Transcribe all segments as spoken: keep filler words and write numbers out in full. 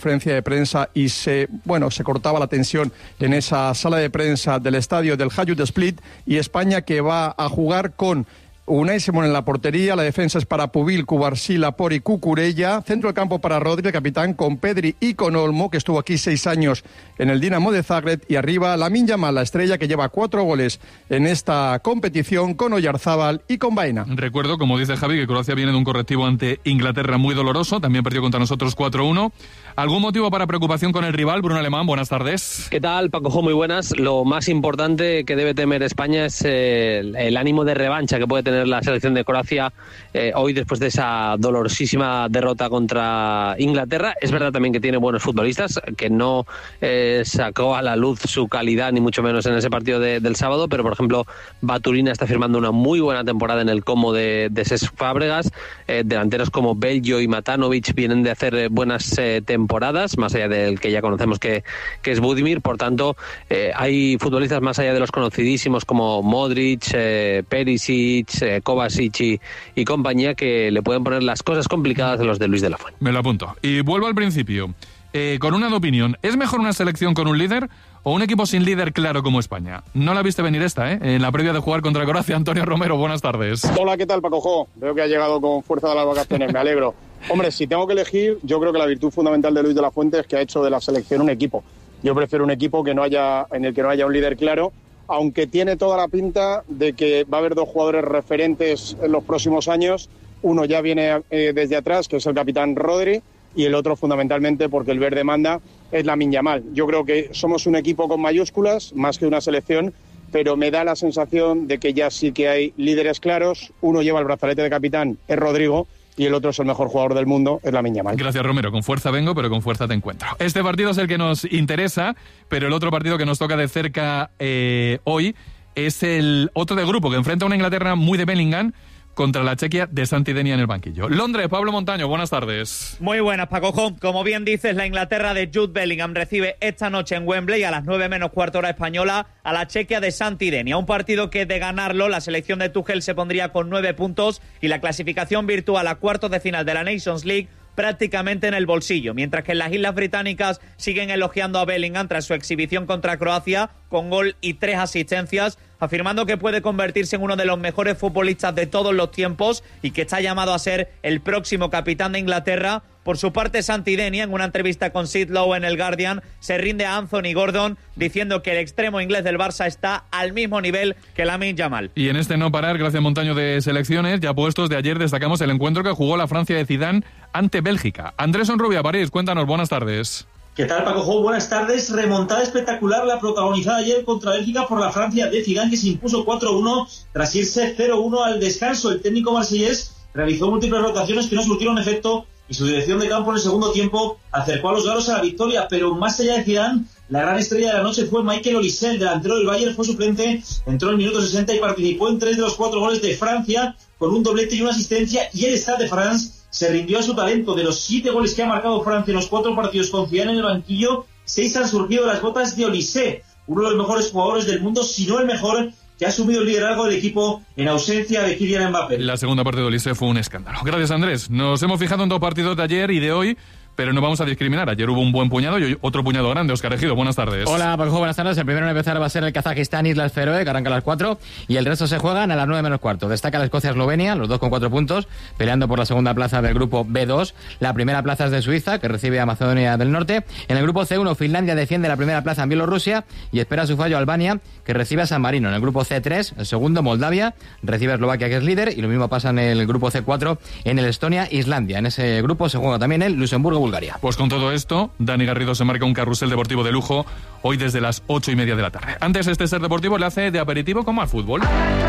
conferencia de prensa y se, bueno, se cortaba la tensión en esa sala de prensa del estadio del Hajduk Split, y España que va a jugar con Unai Simón en la portería, la defensa es para Pubil, Cubarsí, Laporte y Cucurella, centro del campo para Rodri, capitán, con Pedri y con Olmo, que estuvo aquí seis años en el Dinamo de Zagreb, y arriba Lamine Yamal, la estrella que lleva cuatro goles en esta competición, con Oyarzábal y con Baena. Recuerdo, como dice Javi, que Croacia viene de un correctivo ante Inglaterra muy doloroso, también perdió contra nosotros cuatro uno. ¿Algún motivo para preocupación con el rival? Bruno Alemán, buenas tardes. ¿Qué tal, Paco? Muy buenas. Lo más importante que debe temer España es eh, el, el ánimo de revancha que puede tener la selección de Croacia eh, hoy, después de esa dolorosísima derrota contra Inglaterra. Es verdad también que tiene buenos futbolistas, que no eh, sacó a la luz su calidad, ni mucho menos en ese partido de, del sábado, pero por ejemplo Baturina está firmando una muy buena temporada en el Como de, de Cesc Fábregas. Eh, delanteros como Beljo y Matanovic vienen de hacer buenas eh, temporadas, más allá del que ya conocemos que, que es Budimir. Por tanto, eh, hay futbolistas más allá de los conocidísimos como Modric, eh, Perisic, eh, Kovacic y, y compañía, que le pueden poner las cosas complicadas de los de Luis de la Fuente. Me lo apunto. Y vuelvo al principio. Eh, con una de opinión, ¿es mejor una selección con un líder o un equipo sin líder claro como España? No la viste venir esta, ¿eh? En la previa de jugar contra Croacia. Antonio Romero, buenas tardes. Hola, ¿qué tal, Paco? Veo que ha llegado con fuerza de las vacaciones, me alegro. Hombre, si tengo que elegir, yo creo que la virtud fundamental de Luis de la Fuente es que ha hecho de la selección un equipo. Yo prefiero un equipo que no haya, en el que no haya un líder claro, aunque tiene toda la pinta de que va a haber dos jugadores referentes en los próximos años. Uno ya viene eh, desde atrás, que es el capitán Rodri, y el otro fundamentalmente, porque el verde manda, es Lamine Yamal. Yo creo que somos un equipo con mayúsculas, más que una selección, pero me da la sensación de que ya sí que hay líderes claros. Uno lleva el brazalete de capitán, es Rodrigo, y el otro es el mejor jugador del mundo, es Lamine Yamal. Gracias, Romero. Con fuerza vengo, pero con fuerza te encuentro. Este partido es el que nos interesa, pero el otro partido que nos toca de cerca eh, hoy es el otro de grupo, que enfrenta a una Inglaterra muy de Bellingham contra la Chequia de Santi Denia en el banquillo. Londres, Pablo Montaño, buenas tardes. Muy buenas, Paco. Como bien dices, la Inglaterra de Jude Bellingham recibe esta noche en Wembley a las nueve menos cuarto hora española a la Chequia de Santi Denia. Un partido que, de ganarlo, la selección de Tuchel se pondría con nueve puntos y la clasificación virtual a cuartos de final de la Nations League prácticamente en el bolsillo, mientras que en las Islas Británicas siguen elogiando a Bellingham tras su exhibición contra Croacia con gol y tres asistencias, afirmando que puede convertirse en uno de los mejores futbolistas de todos los tiempos y que está llamado a ser el próximo capitán de Inglaterra. Por su parte, Santi Denia, en una entrevista con Sid Lowe en el Guardian, se rinde a Anthony Gordon diciendo que el extremo inglés del Barça está al mismo nivel que Lamine Yamal. Y en este no parar, gracias Montaño, de selecciones, ya puestos de ayer, destacamos el encuentro que jugó la Francia de Zidane ante Bélgica. Andrés Onrubia, París, cuéntanos, buenas tardes. ¿Qué tal, Paco Jo? Buenas tardes. Remontada espectacular la protagonizada ayer contra Bélgica por la Francia de Zidane, que se impuso cuatro uno tras irse cero uno al descanso. El técnico marsellés realizó múltiples rotaciones que no surtieron efecto y su dirección de campo en el segundo tiempo acercó a los galos a la victoria, pero más allá de Zidane, la gran estrella de la noche fue Michael Olise, el delantero del Bayern, fue suplente, entró en el minuto sesenta y participó en tres de los cuatro goles de Francia con un doblete y una asistencia, y el Stade de France se rindió a su talento. De los siete goles que ha marcado Francia en los cuatro partidos con Zidane en el banquillo, seis han surgido de las botas de Olise, uno de los mejores jugadores del mundo, si no el mejor, que ha asumido el liderazgo del equipo en ausencia de Kylian Mbappé. La segunda parte de Olise fue un escándalo. Gracias, Andrés. Nos hemos fijado en dos partidos de ayer y de hoy, pero no vamos a discriminar. Ayer hubo un buen puñado y hoy otro puñado grande. Óscar Ejido, buenas tardes. Hola, Paco, buenas tardes. El primero en empezar va a ser el Kazajistán, Islas Feroe, que arranca a las cuatro, y el resto se juegan a las nueve menos cuarto. Destaca la Escocia-Eslovenia, los dos con cuatro puntos, peleando por la segunda plaza del grupo B dos. La primera plaza es de Suiza, que recibe a Macedonia del Norte. En el grupo C uno, Finlandia defiende la primera plaza en Bielorrusia y espera su fallo Albania, que recibe a San Marino. En el grupo C tres, el segundo, Moldavia, recibe a Eslovaquia, que es líder, y lo mismo pasa en el grupo C cuatro, en el Estonia-Islandia. En ese grupo se juega también el Luxemburgo-Bulgaria. Pues con todo esto, Dani Garrido se marca un carrusel deportivo de lujo hoy desde las ocho y media de la tarde. Antes, este ser deportivo le hace de aperitivo como al fútbol.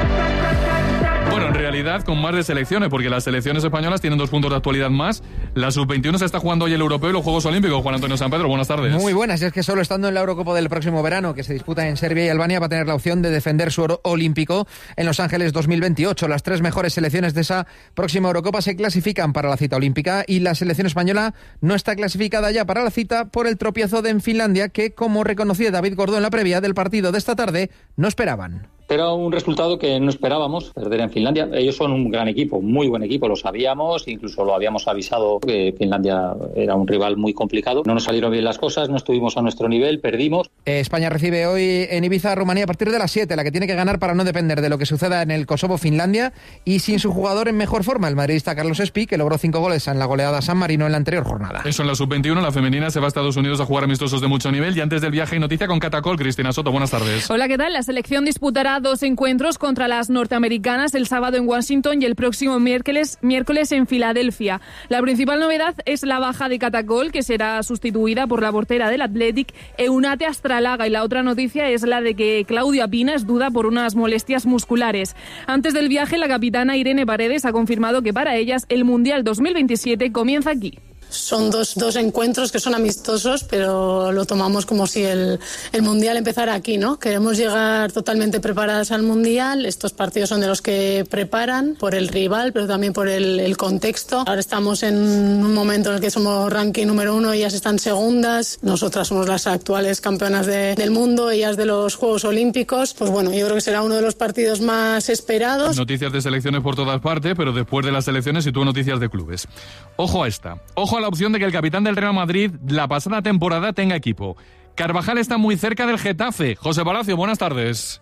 Bueno, en realidad con más de selecciones, porque las selecciones españolas tienen dos puntos de actualidad más. La sub veintiuno se está jugando hoy el Europeo y los Juegos Olímpicos. Juan Antonio San Pedro, buenas tardes. Muy buenas, y es que solo estando en la Eurocopa del próximo verano, que se disputa en Serbia y Albania, va a tener la opción de defender su oro olímpico en Los Ángeles dos mil veintiocho. Las tres mejores selecciones de esa próxima Eurocopa se clasifican para la cita olímpica y la selección española no está clasificada ya para la cita por el tropiezo de en Finlandia, que, como reconocía David Gordó en la previa del partido de esta tarde, no esperaban. Era un resultado que no esperábamos, perder en Finlandia. Ellos son un gran equipo, muy buen equipo, lo sabíamos, incluso lo habíamos avisado que Finlandia era un rival muy complicado. No nos salieron bien las cosas, no estuvimos a nuestro nivel, perdimos. España recibe hoy en Ibiza a Rumanía a partir de las siete, la que tiene que ganar para no depender de lo que suceda en el Kosovo-Finlandia y sin su jugador en mejor forma, el madridista Carlos Espi, que logró cinco goles en la goleada a San Marino en la anterior jornada. Eso en la sub veintiuno, la femenina se va a Estados Unidos a jugar amistosos de mucho nivel y antes del viaje hay noticia con Catacol. Cristina Soto, buenas tardes. Hola, ¿qué tal? La selección disputará dos encuentros contra las norteamericanas el sábado en Washington y el próximo miércoles, miércoles en Filadelfia. La principal novedad es la baja de Catacol, que será sustituida por la portera del Athletic, Eunate Astralaga, y la otra noticia es la de que Claudia Pina es duda por unas molestias musculares. Antes del viaje, la capitana Irene Paredes ha confirmado que para ellas el Mundial dos mil veintisiete comienza aquí. Son dos, dos encuentros que son amistosos, pero lo tomamos como si el, el Mundial empezara aquí, ¿no? Queremos llegar totalmente preparadas al Mundial. Estos partidos son de los que preparan por el rival, pero también por el, el contexto. Ahora estamos en un momento en el que somos ranking número uno, ellas están segundas. Nosotras somos las actuales campeonas de, del mundo, ellas de los Juegos Olímpicos. Pues bueno, yo creo que será uno de los partidos más esperados. Noticias de selecciones por todas partes, pero después de las selecciones y tuvo noticias de clubes. Ojo a esta. Ojo a la opción de que el capitán del Real Madrid la pasada temporada tenga equipo. Carvajal está muy cerca del Getafe. José Palacio, buenas tardes.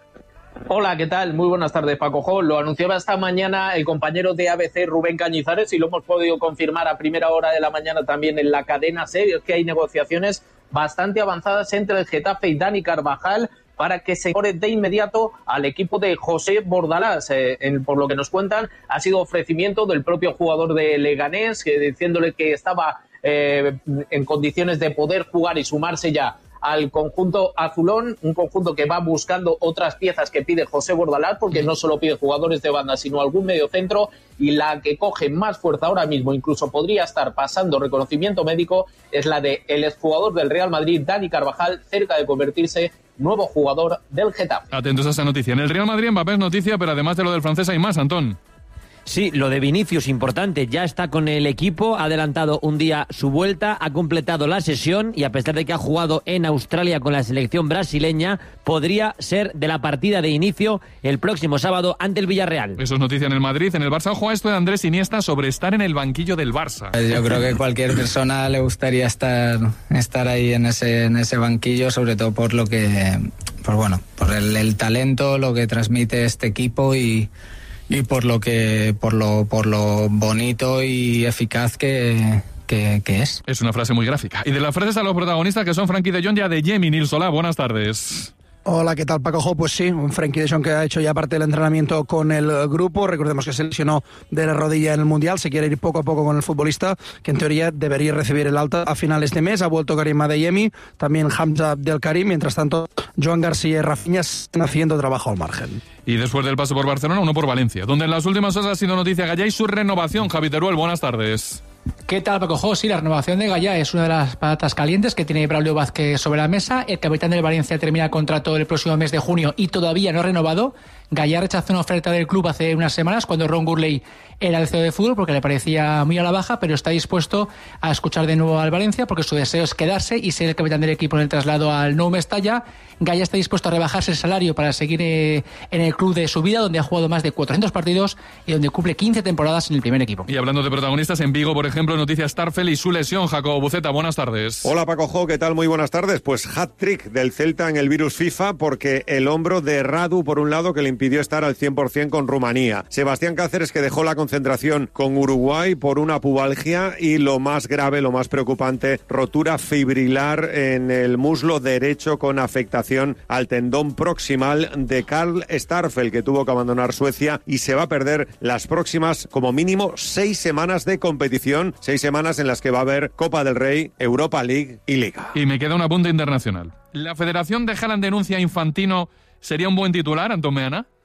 Hola, ¿qué tal? Muy buenas tardes, Paco Jo. Lo anunciaba esta mañana el compañero de A B C, Rubén Cañizares, y lo hemos podido confirmar a primera hora de la mañana también en la cadena SER, es que hay negociaciones bastante avanzadas entre el Getafe y Dani Carvajal para que se incorpore de inmediato al equipo de José Bordalás. Eh, en, por lo que nos cuentan, ha sido ofrecimiento del propio jugador de Leganés, que, diciéndole que estaba eh, en condiciones de poder jugar y sumarse ya al conjunto azulón, un conjunto que va buscando otras piezas que pide José Bordalás, porque no solo pide jugadores de banda, sino algún mediocentro, y la que coge más fuerza ahora mismo, incluso podría estar pasando reconocimiento médico, es la de el exjugador del Real Madrid, Dani Carvajal, cerca de convertirse nuevo jugador del Getafe. Atentos a esta noticia. En el Real Madrid, Mbappé es noticia, pero además de lo del francés hay más, Antón. Sí, lo de Vinicius, importante, ya está con el equipo, ha adelantado un día su vuelta, ha completado la sesión y a pesar de que ha jugado en Australia con la selección brasileña, podría ser de la partida de inicio el próximo sábado ante el Villarreal. Eso es noticia en el Madrid. En el Barça, ojo a esto de Andrés Iniesta sobre estar en el banquillo del Barça. Yo creo que cualquier persona le gustaría estar, estar ahí en ese, en ese banquillo, sobre todo por lo que, pues bueno, por el, el talento, lo que transmite este equipo y y por lo que por lo por lo bonito y eficaz que, que, que es. Es una frase muy gráfica. Y de las frases a los protagonistas, que son Frenkie de Jong y Adeyemi. Nil Solá, buenas tardes. Hola, ¿qué tal, Paco Jo? Pues sí, un Frenkie de Jong que ha hecho ya parte del entrenamiento con el grupo. Recordemos que se lesionó de la rodilla en el Mundial, se quiere ir poco a poco con el futbolista, que en teoría debería recibir el alta a finales de mes. Ha vuelto Karim Adeyemi, también Hamza Abdelkarim. Mientras tanto, Joan García y Rafinha están haciendo trabajo al margen. Y después del paso por Barcelona, uno por Valencia, donde en las últimas horas ha sido noticia Gallá y su renovación. Javi Teruel, buenas tardes. ¿Qué tal, Paco Jo? Sí, la renovación de Gallá es una de las patatas calientes que tiene Braulio Vázquez sobre la mesa. El capitán del Valencia termina el contrato el próximo mes de junio y todavía no ha renovado. Gallá rechazó una oferta del club hace unas semanas cuando Ron Gurley era el C E O de fútbol porque le parecía muy a la baja, pero está dispuesto a escuchar de nuevo al Valencia porque su deseo es quedarse y ser el capitán del equipo en el traslado al Nou Mestalla. Gallá está dispuesto a rebajarse el salario para seguir eh, en el club de su vida, donde ha jugado más de cuatrocientos partidos y donde cumple quince temporadas en el primer equipo. Y hablando de protagonistas, en Vigo, por ejemplo, noticias Starfel y su lesión. Jacobo Buceta, buenas tardes. Hola, Paco Jo, ¿qué tal? Muy buenas tardes. Pues hat-trick del Celta en el virus FIFA, porque el hombro de Radu, por un lado, que le impidió estar al cien por ciento con Rumanía. Sebastián Cáceres, que dejó la concentración con Uruguay por una pubalgia, y lo más grave, lo más preocupante, rotura fibrilar en el muslo derecho con afectación al tendón proximal de Karl Starfel, que tuvo que abandonar Suecia y se va a perder las próximas, como mínimo, seis semanas de competición, seis semanas en las que va a haber Copa del Rey, Europa League y Liga. Y me queda un apunte internacional. ¿La Federación de Haaland denuncia a Infantino sería un buen titular, Antón Meana?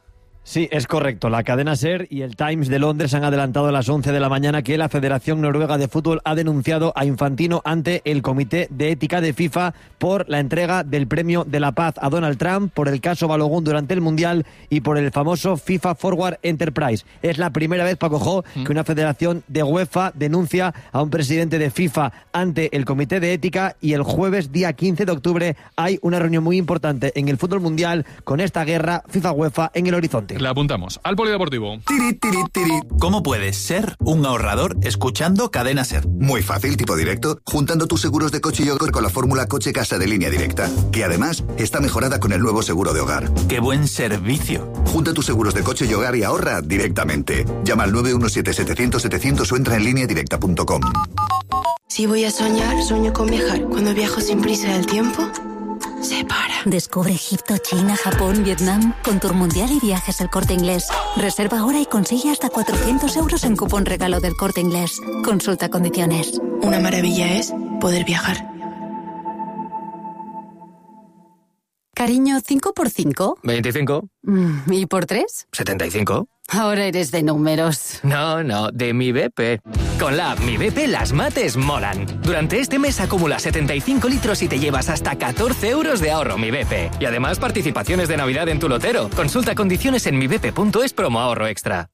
Sí, es correcto. La cadena SER y el Times de Londres han adelantado a las once de la mañana que la Federación Noruega de Fútbol ha denunciado a Infantino ante el Comité de Ética de FIFA por la entrega del Premio de la Paz a Donald Trump, por el caso Balogun durante el Mundial y por el famoso FIFA Forward Enterprise. Es la primera vez, Paco Jo, que una federación de UEFA denuncia a un presidente de FIFA ante el Comité de Ética, y el jueves, día quince de octubre, hay una reunión muy importante en el fútbol mundial con esta guerra FIFA-UEFA en el horizonte. La apuntamos al polideportivo. Tiri, tiri, tiri. ¿Cómo puedes ser un ahorrador escuchando Cadena SER? Muy fácil, tipo directo, juntando tus seguros de coche y hogar con la fórmula coche-casa de Línea Directa, que además está mejorada con el nuevo seguro de hogar. ¡Qué buen servicio! Junta tus seguros de coche y hogar y ahorra directamente. Llama al nueve uno siete setecientos setecientos o entra en línea directa punto com. Si voy a soñar, sueño con viajar. Cuando viajo sin prisa del tiempo, se para. Descubre Egipto, China, Japón, Vietnam con Tour Mundial y Viajes El Corte Inglés. Reserva ahora y consigue hasta cuatrocientos euros en cupón regalo del Corte Inglés. Consulta condiciones. Una maravilla es poder viajar. Cariño, ¿cinco por cinco? veinticinco. ¿Y por tres? setenta y cinco. Ahora eres de números. No, no, de Mi B P. Con la app Mi B P las mates molan. Durante este mes acumula setenta y cinco litros y te llevas hasta catorce euros de ahorro Mi B P. Y además participaciones de Navidad en tu lotero. Consulta condiciones en mi b p punto es promo ahorro extra.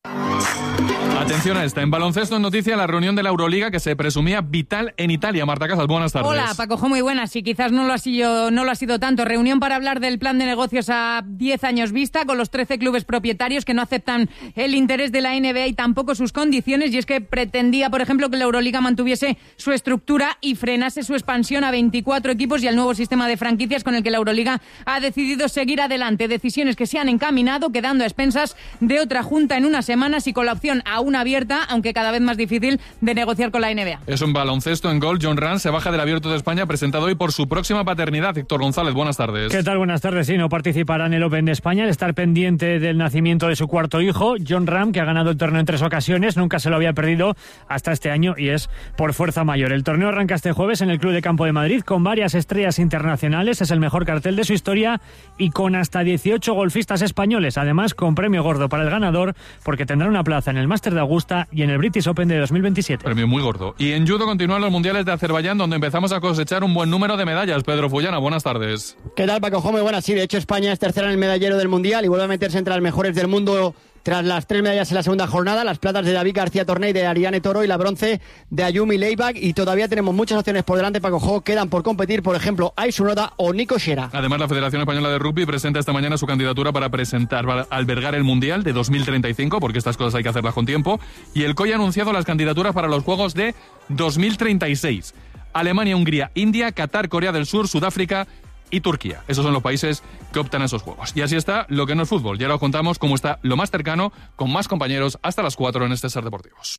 Atención a esta. En baloncesto, en noticia, la reunión de la Euroliga que se presumía vital en Italia. Marta Casas, buenas tardes. Hola, Paco Jo, muy buenas. Y quizás no lo ha sido, no lo ha sido tanto. Reunión para hablar del plan de negocios a diez años vista con los trece clubes propietarios que no aceptan el interés de la N B A y tampoco sus condiciones. Y es que pretendía, por ejemplo, que la Euroliga mantuviese su estructura y frenase su expansión a veinticuatro equipos y al nuevo sistema de franquicias con el que la Euroliga ha decidido seguir adelante. Decisiones que se han encaminado, quedando a expensas de otra junta en unas semanas y con la opción aún abierta, aunque cada vez más difícil, de negociar con la N B A. Es un baloncesto en gol. John Rand se baja del Abierto de España, presentado hoy por su próxima paternidad. Héctor González, buenas tardes. ¿Qué tal? Buenas tardes. Sí, no participará en el Open de España al estar pendiente del nacimiento de su cuarto hijo, John Ram, que ha ganado el torneo en tres ocasiones, nunca se lo había perdido hasta este año y es por fuerza mayor. El torneo arranca este jueves en el Club de Campo de Madrid con varias estrellas internacionales, es el mejor cartel de su historia y con hasta dieciocho golfistas españoles, además con premio gordo para el ganador porque tendrá una plaza en el Máster de Augusta y en el British Open de dos mil veintisiete. Premio muy gordo. Y en judo continúan los mundiales de Azerbaiyán, donde empezamos a cosechar un buen número de medallas. Pedro Fullana, buenas tardes. ¿Qué tal, Paco Jo? Muy buenas. Sí, de hecho España es tercera en el medallero del mundial y vuelve a meterse entre las mejores del mundo tras las tres medallas en la segunda jornada, las platas de David García Torney, de Ariane Toro y la bronce de Ayumi Leibach, y todavía tenemos muchas opciones por delante, Paco Jo. Quedan por competir, por ejemplo, Aisu Noda o Nico Shera. Además, la Federación Española de Rugby presenta esta mañana su candidatura para presentar, para albergar el Mundial de dos mil treinta y cinco, porque estas cosas hay que hacerlas con tiempo, y el C O I ha anunciado las candidaturas para los Juegos de dos mil treinta y seis. Alemania, Hungría, India, Qatar, Corea del Sur, Sudáfrica y Turquía. Esos son los países que optan a esos juegos. Y así está lo que no es fútbol. Ya lo contamos cómo está lo más cercano, con más compañeros, hasta las cuatro en este Ser Deportivos.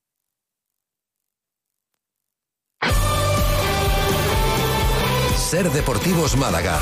Ser Deportivos Málaga.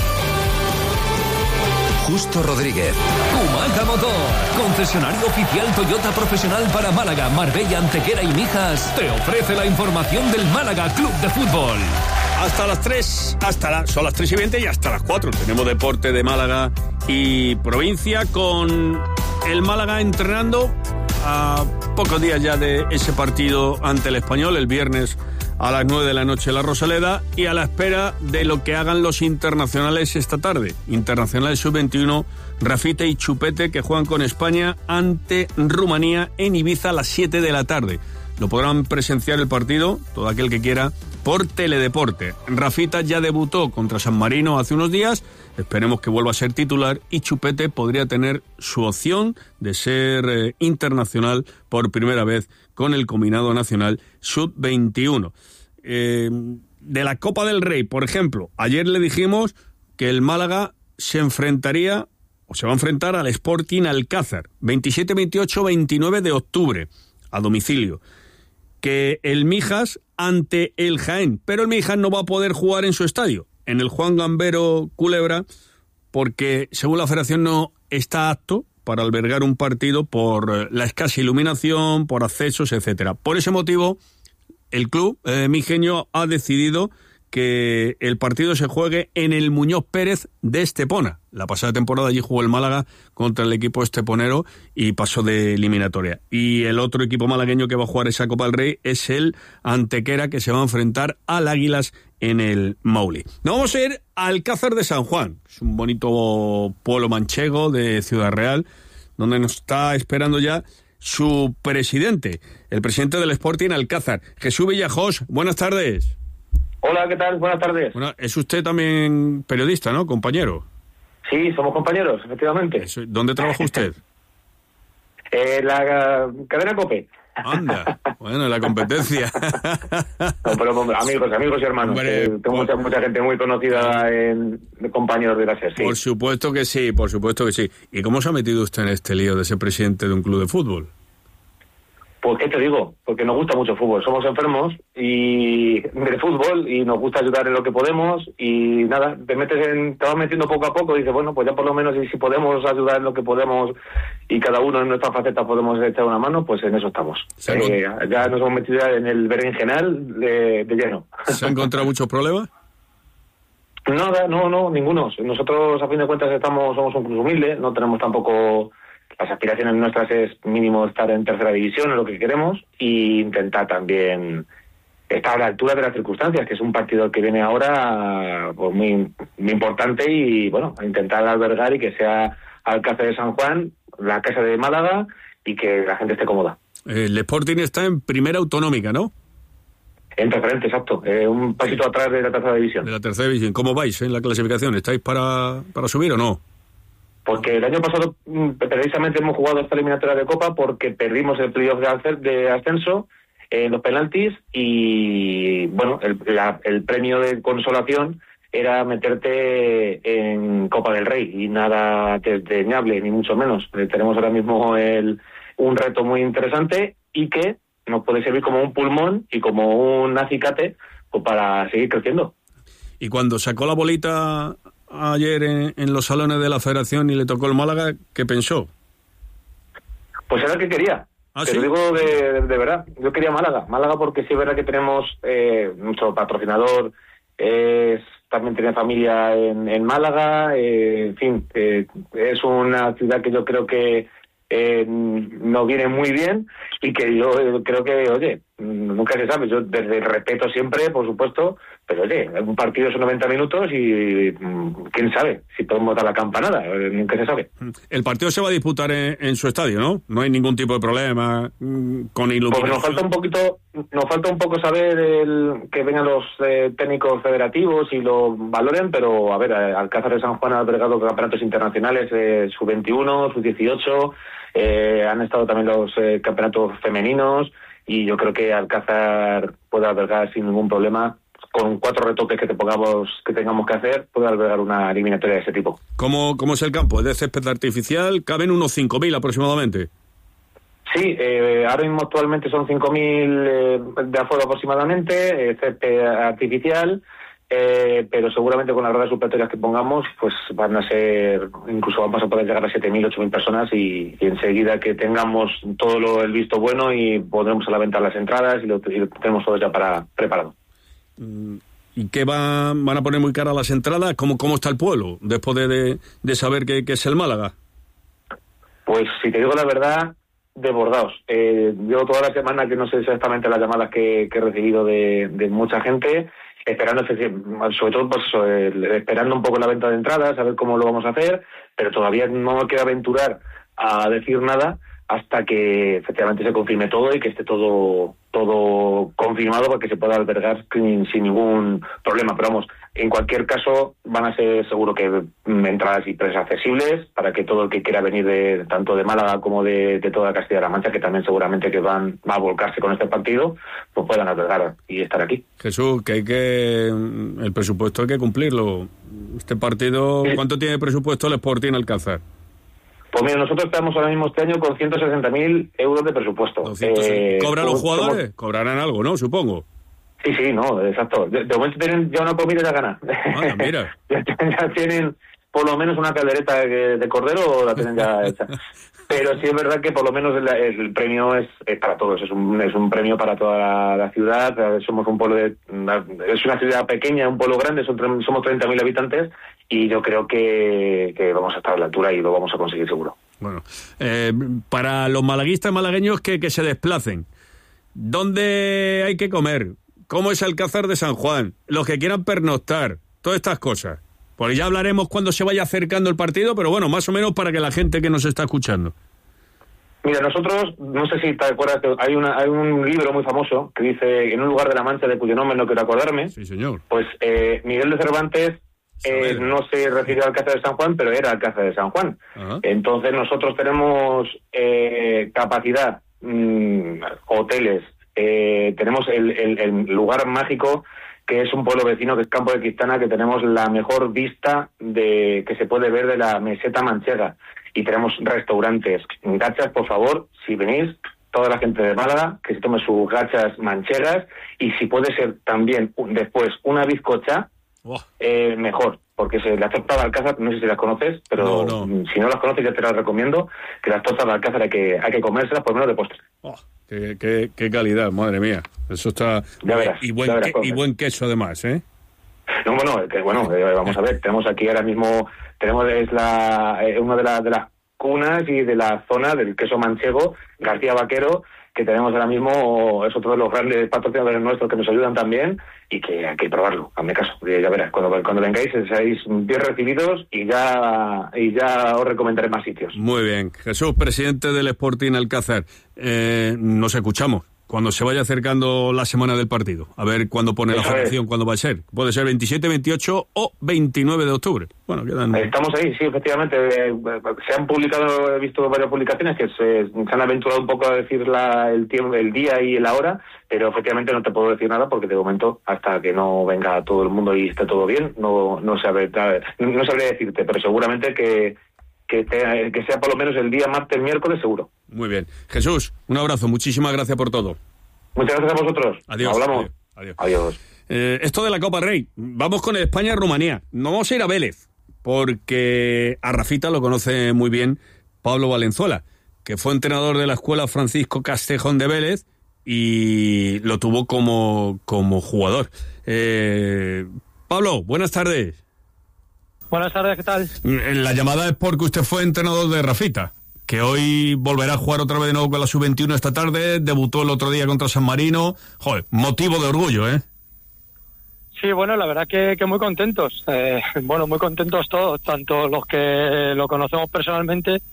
Justo Rodríguez. Humaca Motor, concesionario oficial Toyota profesional para Málaga, Marbella, Antequera y Mijas, te ofrece la información del Málaga Club de Fútbol. Hasta las tres, hasta la, son las tres y veinte y hasta las cuatro. Tenemos deporte de Málaga y provincia con el Málaga entrenando a pocos días ya de ese partido ante el Español, el viernes a las nueve de la noche en la Rosaleda, y a la espera de lo que hagan los internacionales esta tarde. Internacionales sub veintiuno, Rafita y Chupete, que juegan con España ante Rumanía en Ibiza a las siete de la tarde. Lo podrán presenciar el partido, todo aquel que quiera, por Teledeporte. Rafita ya debutó contra San Marino hace unos días, esperemos que vuelva a ser titular, y Chupete podría tener su opción de ser eh, internacional por primera vez con el combinado nacional sub veintiuno. Eh, de la Copa del Rey, por ejemplo, ayer le dijimos que el Málaga se enfrentaría, o se va a enfrentar al Sporting Alcázar, veintisiete, veintiocho, veintinueve de octubre, a domicilio. Que el Mijas ante el Jaén, pero el Mijas no va a poder jugar en su estadio, en el Juan Gambero Culebra, porque según la federación no está apto para albergar un partido por la escasa iluminación, por accesos, etcétera. Por ese motivo, el club eh, mijeño ha decidido que el partido se juegue en el Muñoz Pérez de Estepona. La pasada temporada allí jugó el Málaga contra el equipo esteponero y pasó de eliminatoria. Y el otro equipo malagueño que va a jugar esa Copa del Rey es el Antequera, que se va a enfrentar al Águilas en el Mauli. Nos vamos a ir a Alcázar de San Juan. Es un bonito pueblo manchego de Ciudad Real, donde nos está esperando ya su presidente, el presidente del Sporting Alcázar, Jesús Villajós. Buenas tardes. Hola, ¿qué tal? Buenas tardes. Bueno, es usted también periodista, ¿no, compañero? Sí, somos compañeros, efectivamente. Eso, ¿dónde trabaja usted? eh, la uh, cadena COPE. Anda, bueno, la competencia. No, pero amigos, amigos y hermanos. Hombre, eh, tengo por... mucha, mucha gente muy conocida en, de compañeros de la S E R, sí. Por supuesto que sí, por supuesto que sí. ¿Y cómo se ha metido usted en este lío de ser presidente de un club de fútbol? Pues, ¿qué te digo? Porque nos gusta mucho el fútbol. Somos enfermos y del fútbol y nos gusta ayudar en lo que podemos y nada, te metes en, te vas metiendo poco a poco y dices, bueno, pues ya por lo menos y si podemos ayudar en lo que podemos y cada uno en nuestra faceta podemos echar una mano, pues en eso estamos. Eh, ya nos hemos metido en el berenjenal de, de lleno. ¿Se han encontrado muchos problemas? Nada, no, no, ninguno. Nosotros, a fin de cuentas, estamos somos un club humilde, no tenemos tampoco... Las aspiraciones nuestras es mínimo estar en tercera división, es lo que queremos, e intentar también estar a la altura de las circunstancias, que es un partido que viene ahora pues muy, muy importante y, bueno, intentar albergar y que sea Alcázar de San Juan, la casa de Málaga y que la gente esté cómoda. El Sporting está en primera autonómica, ¿no? En preferente, exacto. Eh, un pasito atrás de la tercera división. De la tercera división. ¿Cómo vais en la clasificación? ¿Estáis para, para subir o no? Porque el año pasado precisamente hemos jugado esta eliminatoria de Copa porque perdimos el playoff de, de ascenso en eh, los penaltis y bueno, el, la, el premio de consolación era meterte en Copa del Rey y nada desdeñable, ni mucho menos. Eh, tenemos ahora mismo el, un reto muy interesante y que nos puede servir como un pulmón y como un acicate pues, para seguir creciendo. Y cuando sacó la bolita ayer en, en los salones de la Federación y le tocó el Málaga, ¿qué pensó? Pues era el que quería. ¿Ah, Te sí? lo digo de, de, de verdad. Yo quería Málaga. Málaga porque sí es verdad que tenemos eh, nuestro patrocinador, es, también tiene familia en, en Málaga. Eh, en fin, eh, es una ciudad que yo creo que eh, nos viene muy bien y que yo eh, creo que, oye, nunca se sabe. Yo desde el respeto siempre, por supuesto, pero oye, un partido son noventa minutos y quién sabe si podemos dar la campanada, nunca se sabe. El partido se va a disputar en, en su estadio, ¿no? No hay ningún tipo de problema con iluminación. Pues nos falta un poquito, nos falta un poco saber el, que vengan los eh, técnicos federativos y lo valoren, pero a ver, Alcázar de San Juan ha albergado campeonatos internacionales, eh, sub veintiuno, sub dieciocho, eh, han estado también los eh, campeonatos femeninos y yo creo que Alcázar puede albergar sin ningún problema. Con cuatro retoques que te pongamos, que tengamos que hacer, puede albergar una eliminatoria de ese tipo. ¿Cómo, cómo es el campo? ¿Es de césped artificial? ¿Caben unos cinco mil aproximadamente? Sí, eh, ahora mismo actualmente son cinco mil eh, de aforo aproximadamente, eh, césped artificial, eh, pero seguramente con las gradas supletorias que pongamos, pues van a ser, incluso vamos a poder llegar a siete mil, ocho mil personas y, y enseguida que tengamos todo lo, el visto bueno y pondremos a la venta las entradas y lo, y lo tenemos todo ya para preparado. ¿Y qué va, van a poner muy cara las entradas? ¿Cómo, cómo está el pueblo después de, de, de saber que, que es el Málaga? Pues si te digo la verdad, desbordados. Eh, yo toda la semana, que no sé exactamente las llamadas que, que he recibido de, de mucha gente, esperando, sobre todo pues eso, el, esperando un poco la venta de entradas, a ver cómo lo vamos a hacer, pero todavía no me quiero aventurar a decir nada hasta que efectivamente se confirme todo y que esté todo todo confirmado para que se pueda albergar sin, sin ningún problema. Pero vamos, en cualquier caso van a ser seguro que entradas y precios accesibles para que todo el que quiera venir de tanto de Málaga como de, de toda Castilla-La Mancha, que también seguramente que van va a volcarse con este partido, pues puedan albergar y estar aquí. Jesús, que hay que el presupuesto hay que cumplirlo. Este partido, sí. ¿Cuánto tiene presupuesto el Sporting Alcázar? Pues mira, nosotros estamos ahora mismo este año con ciento sesenta mil euros de presupuesto. doscientos, eh, ¿Cobran los jugadores? Somos... Cobrarán algo, ¿no? Supongo. Sí, sí, no, exacto. De, de momento tienen ya una comida ya gana. Ah, mira. ya, ya tienen por lo menos una caldereta de, de cordero o la tienen ya hecha. Pero sí es verdad que por lo menos el, el premio es, es para todos, es un, es un premio para toda la, la ciudad. Somos un pueblo de, es una ciudad pequeña, un pueblo grande, son, somos treinta mil habitantes y yo creo que, que vamos a estar a la altura y lo vamos a conseguir seguro. Bueno, eh, para los malaguistas malagueños que, que se desplacen, ¿dónde hay que comer? ¿Cómo es Alcázar de San Juan? Los que quieran pernoctar, todas estas cosas. Pues ya hablaremos cuando se vaya acercando el partido, pero bueno, más o menos para que la gente que nos está escuchando. Mira, nosotros, no sé si te acuerdas, hay, una, hay un libro muy famoso que dice, en un lugar de la Mancha de cuyo nombre no quiero acordarme. Sí, señor. Pues eh, Miguel de Cervantes eh, no se refirió al Alcázar de San Juan, pero era Alcázar de San Juan. Ajá. Entonces nosotros tenemos eh, capacidad, mmm, hoteles, eh, tenemos el, el, el lugar mágico que es un pueblo vecino, que es Campo de Cristana, que tenemos la mejor vista de que se puede ver de la meseta manchega. Y tenemos restaurantes. Gachas, por favor, si venís, toda la gente de Málaga, que se tome sus gachas manchegas, y si puede ser también un, después una bizcocha, oh. eh, mejor, porque se, las tortas de Alcázar, no sé si las conoces, pero no, no. si no las conoces ya te las recomiendo, que las tortas de Alcázar hay que, hay que comérselas por menos de postre. Oh. Qué, qué, qué calidad, madre mía. Eso está... Ya verás, y, buen ya verás, que, y buen queso además, ¿eh? No, bueno, que, bueno eh, vamos a ver, tenemos aquí ahora mismo, tenemos es la eh, una de, la, de las cunas y de la zona del queso manchego, García Vaquero, que tenemos ahora mismo, es otro de los grandes patrocinadores nuestros que nos ayudan también y que hay que probarlo, hazme caso, ya verás, cuando, cuando vengáis seáis bien recibidos y ya y ya os recomendaré más sitios. Muy bien, Jesús, presidente del Sporting Alcázar, eh, nos escuchamos cuando se vaya acercando la semana del partido, a ver cuándo pone Eso la formación, es. cuándo va a ser. Puede ser veintisiete, veintiocho o veintinueve de octubre. Bueno, quedan... Estamos ahí, sí, efectivamente. Eh, se han publicado, he visto varias publicaciones que se, se han aventurado un poco a decir la, el tiempo, el día y la hora, pero efectivamente no te puedo decir nada porque de momento, hasta que no venga todo el mundo y esté todo bien, no, no sabré, no sabré decirte, pero seguramente que Que, te, que sea por lo menos el día martes, miércoles, seguro. Muy bien. Jesús, un abrazo. Muchísimas gracias por todo. Muchas gracias a vosotros. Adiós. Hablamos. Adiós. Adiós. Eh, esto de la Copa Rey. Vamos con España-Rumanía. No vamos a ir a Vélez, porque a Rafita lo conoce muy bien Pablo Valenzuela, que fue entrenador de la escuela Francisco Castejón de Vélez y lo tuvo como, como jugador. Eh, Pablo, buenas tardes. Buenas tardes, ¿qué tal? La llamada es porque usted fue entrenador de Rafita, que hoy volverá a jugar otra vez de nuevo con la sub veintiuno esta tarde, debutó el otro día contra San Marino. Joder, motivo de orgullo, ¿eh? Sí, bueno, la verdad que, que muy contentos. Eh, bueno, muy contentos todos, tanto los que lo conocemos personalmente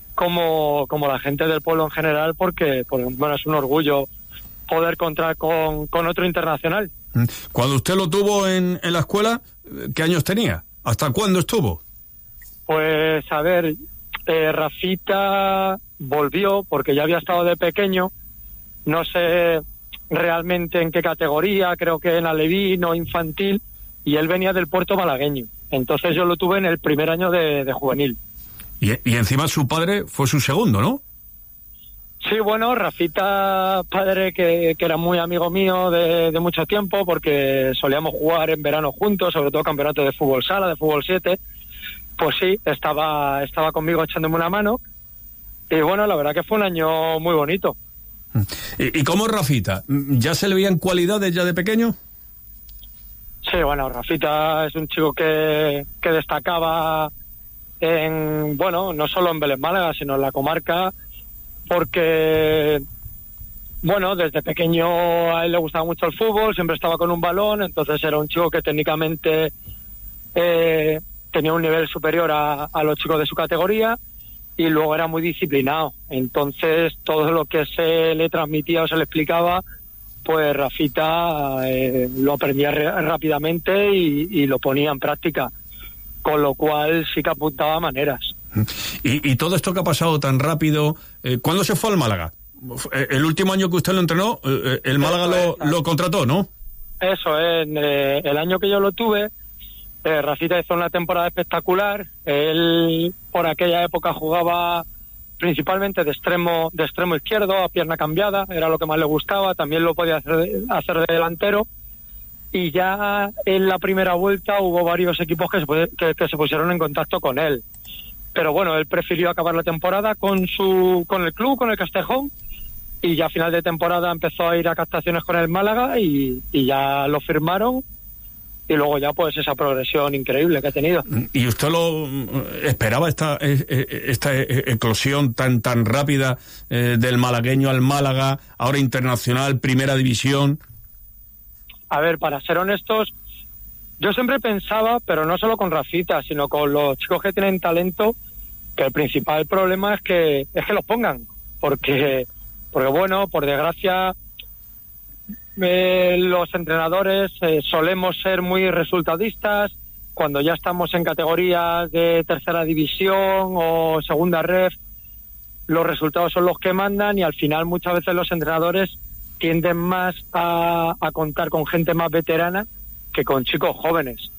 como, como la gente del pueblo en general, porque, porque bueno, es un orgullo poder contar con, con otro internacional. Cuando usted lo tuvo en, en la escuela, ¿qué años tenía? ¿Hasta cuándo estuvo? Pues, a ver, eh, Rafita volvió porque ya había estado de pequeño, no sé realmente en qué categoría, creo que en alevín o infantil, y él venía del Puerto Malagueño. Entonces yo lo tuve en el primer año de, de juvenil. Y, y encima su padre fue su segundo, ¿no? Sí, bueno, Rafita, padre que, que era muy amigo mío de, de mucho tiempo, porque solíamos jugar en verano juntos, sobre todo campeonatos de fútbol sala, de fútbol siete, pues sí, estaba, estaba conmigo echándome una mano, y bueno, la verdad que fue un año muy bonito. ¿Y, y cómo es Rafita? ¿Ya se le veían cualidades ya de pequeño? Sí, bueno, Rafita es un chico que, que destacaba en, bueno, no solo en Vélez Málaga, sino en la comarca, porque, bueno, desde pequeño a él le gustaba mucho el fútbol, siempre estaba con un balón, entonces era un chico que técnicamente eh, tenía un nivel superior a, a los chicos de su categoría, y luego era muy disciplinado. Entonces todo lo que se le transmitía o se le explicaba, pues Rafita eh, lo aprendía re- rápidamente y, y lo ponía en práctica, con lo cual sí que apuntaba maneras. Y, y todo esto que ha pasado tan rápido, eh, ¿cuándo se fue al Málaga? El último año que usted lo entrenó, eh, el Málaga lo, lo contrató, ¿no? Eso es, eh, el año que yo lo tuve, eh, Rafita hizo una temporada espectacular. Él por aquella época jugaba principalmente de extremo de extremo izquierdo, a pierna cambiada, era lo que más le gustaba, también lo podía hacer, hacer de delantero, y ya en la primera vuelta hubo varios equipos que se, que, que se pusieron en contacto con él. Pero bueno, él prefirió acabar la temporada con su con el club, con el Castejón, y ya a final de temporada empezó a ir a captaciones con el Málaga y, y ya lo firmaron. Y luego ya pues esa progresión increíble que ha tenido. ¿Y usted lo esperaba, esta esta eclosión tan tan rápida eh, del malagueño al Málaga, ahora internacional, primera división? A ver, para ser honestos, yo siempre pensaba, pero no solo con Rafita, sino con los chicos que tienen talento, que el principal problema es que es que los pongan, porque porque bueno, por desgracia, Eh, los entrenadores eh, solemos ser muy resultadistas. Cuando ya estamos en categorías de tercera división o segunda ref, los resultados son los que mandan, y al final muchas veces los entrenadores tienden más a, a contar con gente más veterana que con chicos jóvenes.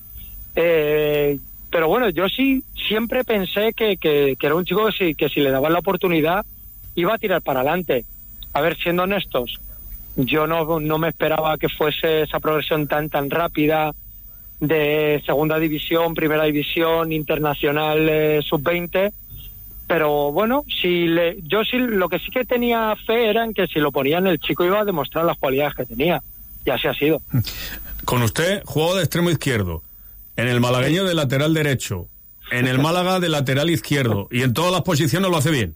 Eh, pero bueno, yo sí siempre pensé que, que, que era un chico que si, que si le daban la oportunidad iba a tirar para adelante. A ver, siendo honestos, yo no, no me esperaba que fuese esa progresión tan tan rápida de segunda división, primera división, internacional, eh, sub veinte, pero bueno, si le, yo sí, lo que sí que tenía fe era en que si lo ponían el chico iba a demostrar las cualidades que tenía, y así ha sido. Con usted jugó de extremo izquierdo, en el malagueño de lateral derecho, en el Málaga de lateral izquierdo, y en todas las posiciones lo hace bien.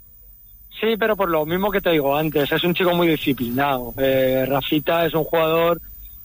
Sí, pero por lo mismo que te digo antes, es un chico muy disciplinado. Eh, Rafita es un jugador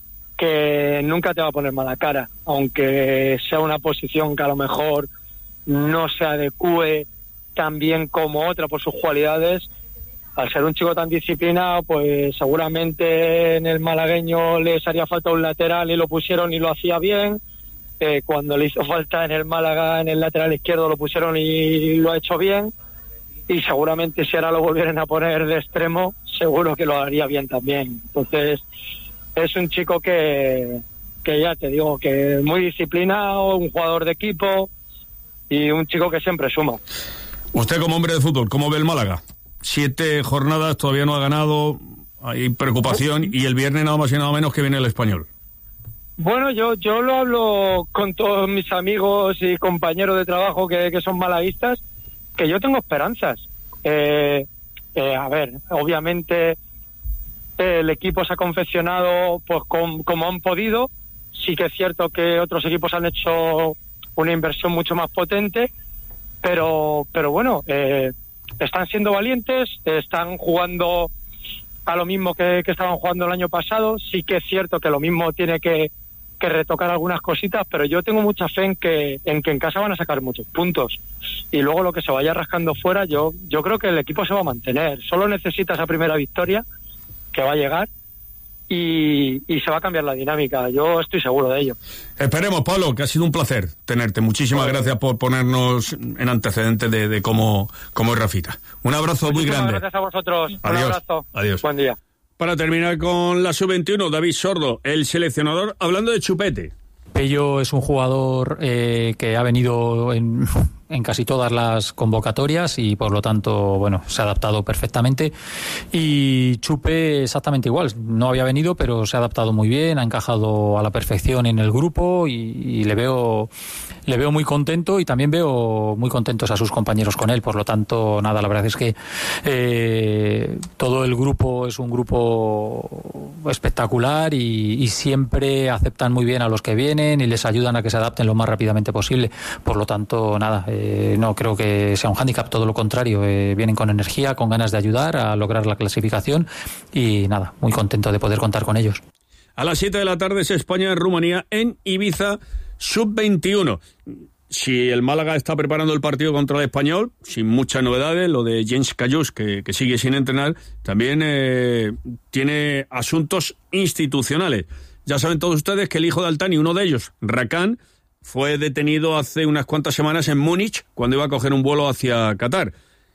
que nunca te va a poner mala cara, aunque sea una posición que a lo mejor no se adecue tan bien como otra por sus cualidades. Al ser un chico tan disciplinado, pues seguramente en el malagueño les haría falta un lateral y lo pusieron y lo hacía bien. Eh, cuando le hizo falta en el Málaga, en el lateral izquierdo, lo pusieron y lo ha hecho bien. Y seguramente si ahora lo volvieran a poner de extremo, seguro que lo haría bien también. Entonces, es un chico que, que ya te digo, que muy disciplinado, un jugador de equipo y un chico que siempre suma. Usted como hombre de fútbol, ¿cómo ve el Málaga? Siete jornadas, todavía no ha ganado, hay preocupación, y el viernes nada más y nada menos que viene el Español. Bueno, yo yo lo hablo con todos mis amigos y compañeros de trabajo que, que son malaguistas, que yo tengo esperanzas. Eh, eh, a ver, obviamente eh, el equipo se ha confeccionado pues con, como han podido. Sí que es cierto que otros equipos han hecho una inversión mucho más potente, pero pero bueno, eh, están siendo valientes, están jugando a lo mismo que, que estaban jugando el año pasado. Sí que es cierto que lo mismo tiene que que retocar algunas cositas, pero yo tengo mucha fe en que en que en casa van a sacar muchos puntos, y luego lo que se vaya rascando fuera, yo yo creo que el equipo se va a mantener. Solo necesita esa primera victoria que va a llegar y, y se va a cambiar la dinámica. Yo estoy seguro de ello. Esperemos, Pablo, que ha sido un placer tenerte. Muchísimas bueno. gracias por ponernos en antecedentes de, de cómo, cómo es Rafita. Un abrazo muy grande. Gracias a vosotros. Adiós. Un abrazo. Adiós. Buen día. Para terminar con la sub veintiuno, David Sordo, el seleccionador, hablando de Chupete. Pello es un jugador eh, que ha venido en, en casi todas las convocatorias y por lo tanto, bueno, se ha adaptado perfectamente. Y Chupe exactamente igual, no había venido pero se ha adaptado muy bien, ha encajado a la perfección en el grupo y, y le veo le veo muy contento, y también veo muy contentos a sus compañeros con él. Por lo tanto, nada, la verdad es que eh, todo el grupo es un grupo espectacular y, y siempre aceptan muy bien a los que vienen y les ayudan a que se adapten lo más rápidamente posible. Por lo tanto, nada, eh, no creo que sea un hándicap, todo lo contrario, eh, vienen con energía, con ganas de ayudar a lograr la clasificación y nada, muy contento de poder contar con ellos. A las siete de la tarde es España-Rumanía en Ibiza, sub veintiuno. Si el Málaga está preparando el partido contra el Español, sin muchas novedades, lo de James Cayús, que, que sigue sin entrenar, también eh, tiene asuntos institucionales. Ya saben todos ustedes que el hijo de Altani, uno de ellos, Rakan, fue detenido hace unas cuantas semanas en Múnich cuando iba a coger un vuelo hacia Qatar.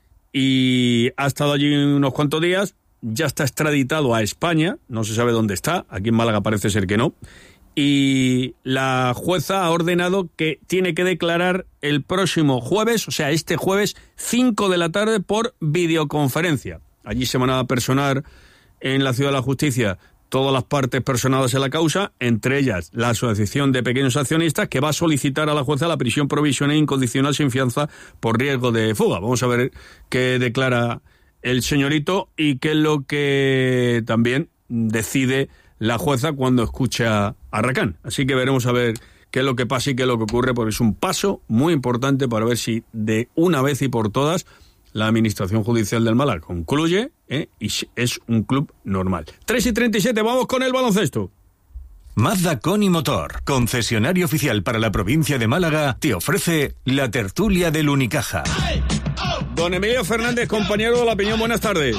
Y ha estado allí unos cuantos días, ya está extraditado a España, no se sabe dónde está, aquí en Málaga parece ser que no. Y la jueza ha ordenado que tiene que declarar el próximo jueves, o sea, este jueves, cinco de la tarde por videoconferencia. Allí se van a personar en la Ciudad de la Justicia todas las partes personadas en la causa, entre ellas la Asociación de Pequeños Accionistas, que va a solicitar a la jueza la prisión provisional incondicional sin fianza por riesgo de fuga. Vamos a ver qué declara el señorito y qué es lo que también decide la jueza cuando escucha a Racán. Así que veremos a ver qué es lo que pasa y qué es lo que ocurre, porque es un paso muy importante para ver si de una vez y por todas la Administración Judicial del Málaga concluye ¿eh? y es un club normal. tres y treinta y siete, vamos con el baloncesto. Mazda Con y Motor, concesionario oficial para la provincia de Málaga, te ofrece la tertulia del Unicaja. Don Emilio Fernández, compañero de La Opinión, buenas tardes.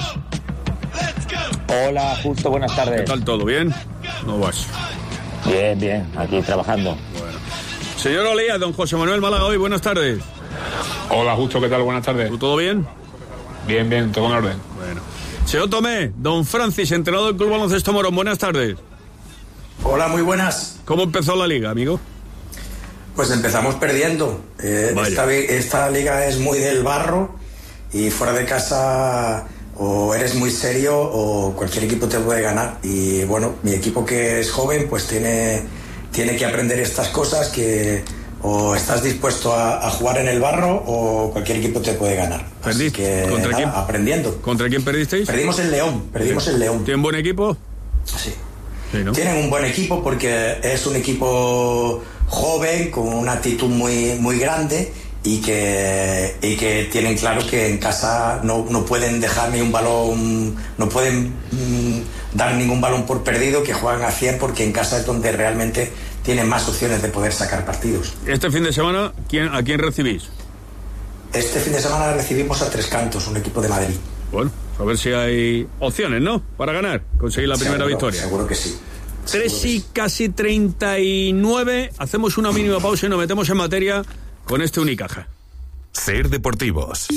Hola, Justo, buenas tardes. ¿Qué tal todo? ¿Bien? ¿No vas? Bien, bien, aquí trabajando. Bueno. Señor Olea, don José Manuel Málaga hoy, buenas tardes. Hola, Justo, ¿qué tal? Buenas tardes. ¿Todo bien? Bien, bien, todo en orden. Bueno. Señor Tomé, don Francis, entrenador del Club Baloncesto Morón, buenas tardes. Hola, muy buenas. ¿Cómo empezó la liga, amigo? Pues empezamos perdiendo. Eh, esta, esta liga es muy del barro y fuera de casa o eres muy serio o cualquier equipo te puede ganar. Y bueno, mi equipo que es joven pues tiene, tiene que aprender estas cosas, que o estás dispuesto a, a jugar en el barro o cualquier equipo te puede ganar. Así que ¿Contra nada, quién? aprendiendo. ¿Contra quién perdisteis? Perdimos el León, perdimos el León. ¿Tienen buen equipo? Sí. Sí, ¿no? Tienen un buen equipo porque es un equipo joven, con una actitud muy, muy grande y que, y que tienen claro que en casa no, no pueden dejar ni un balón, no pueden mmm, dar ningún balón por perdido, que juegan a cien porque en casa es donde realmente tienen más opciones de poder sacar partidos. Este fin de semana, ¿quién, ¿a quién recibís? Este fin de semana recibimos a Tres Cantos, un equipo de Madrid. Bueno, a ver si hay opciones, ¿no? Para ganar, conseguir la primera Seguro, victoria. Seguro que sí. Tres y casi treinta y nueve. Hacemos una mínima pausa y nos metemos en materia con este Unicaja. Ser Deportivos.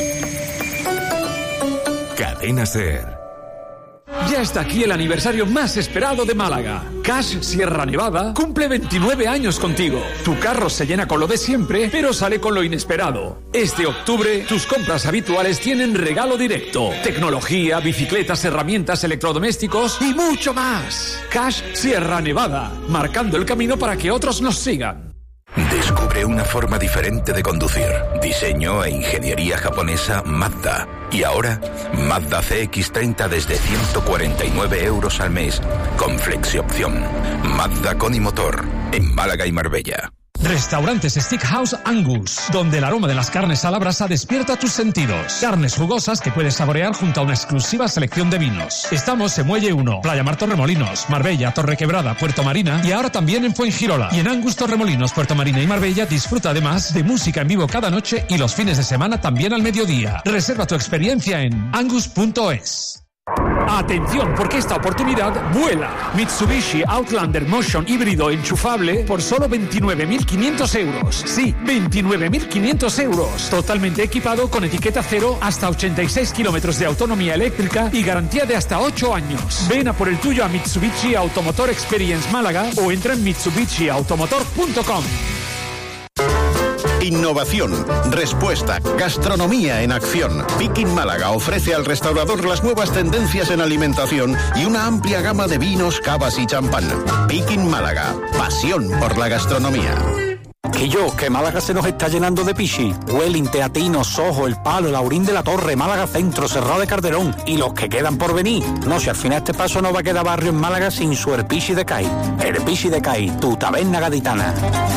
Cadena Ser. Ya está aquí el aniversario más esperado de Málaga. Cash Sierra Nevada cumple veintinueve años contigo. Tu carro se llena con lo de siempre, pero sale con lo inesperado. Este octubre, tus compras habituales tienen regalo directo. Tecnología, bicicletas, herramientas, electrodomésticos y mucho más. Cash Sierra Nevada, marcando el camino para que otros nos sigan. Descubre una forma diferente de conducir. Diseño e ingeniería japonesa Mazda. Y ahora, Mazda C X treinta desde ciento cuarenta y nueve euros al mes, con flexi-opción. Mazda Con y Motor, en Málaga y Marbella. Restaurantes Steakhouse Angus, donde el aroma de las carnes a la brasa despierta tus sentidos. Carnes jugosas que puedes saborear junto a una exclusiva selección de vinos. Estamos en Muelle uno, Playa Mar Torremolinos, Marbella, Torrequebrada, Puerto Marina y ahora también en Fuengirola. Y en Angus Torremolinos, Puerto Marina y Marbella disfruta además de música en vivo cada noche y los fines de semana también al mediodía. Reserva tu experiencia en angus punto es. Atención, porque esta oportunidad vuela. Mitsubishi Outlander Motion híbrido enchufable por solo veintinueve mil quinientos euros. Sí, veintinueve mil quinientos euros. Totalmente equipado con etiqueta cero, hasta ochenta y seis kilómetros de autonomía eléctrica y garantía de hasta ocho años. Ven a por el tuyo a Mitsubishi Automotor Experience Málaga o entra en mitsubishi automotor punto com. Innovación, respuesta, gastronomía en acción. Picking Málaga ofrece al restaurador las nuevas tendencias en alimentación y una amplia gama de vinos, cavas y champán. Picking Málaga, pasión por la gastronomía. Que yo, que Málaga se nos está llenando de pichi. Welling, Teatino, Sojo, El Palo, Laurín de la Torre, Málaga Centro, Serrado de Calderón y los que quedan por venir. No, si al final este paso no va a quedar barrio en Málaga sin su Herpichi de Cai. Herpichi de Cai, tu taberna gaditana.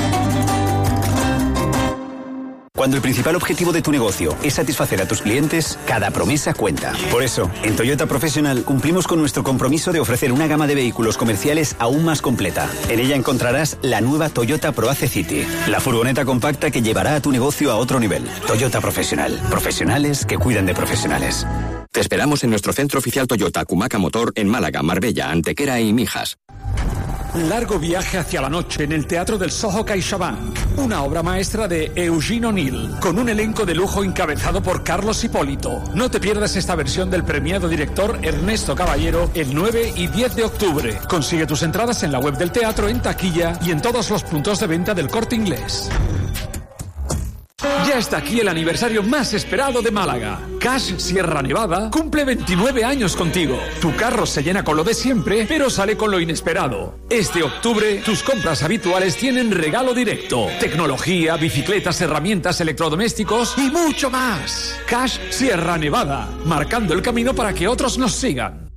Cuando el principal objetivo de tu negocio es satisfacer a tus clientes, cada promesa cuenta. Por eso, en Toyota Professional cumplimos con nuestro compromiso de ofrecer una gama de vehículos comerciales aún más completa. En ella encontrarás la nueva Toyota ProAce City, la furgoneta compacta que llevará a tu negocio a otro nivel. Toyota Professional, profesionales que cuidan de profesionales. Te esperamos en nuestro centro oficial Toyota Cumaca Motor en Málaga, Marbella, Antequera y Mijas. Largo viaje hacia la noche en el Teatro del Soho CaixaBank, una obra maestra de Eugene O'Neill, con un elenco de lujo encabezado por Carlos Hipólito. No te pierdas esta versión del premiado director Ernesto Caballero el nueve y diez de octubre. Consigue tus entradas en la web del teatro, en taquilla y en todos los puntos de venta del Corte Inglés. Ya está aquí el aniversario más esperado de Málaga. Cash Sierra Nevada cumple veintinueve años contigo. Tu carro se llena con lo de siempre, pero sale con lo inesperado. Este octubre, tus compras habituales tienen regalo directo. Tecnología, bicicletas, herramientas, electrodomésticos y mucho más. Cash Sierra Nevada, marcando el camino para que otros nos sigan.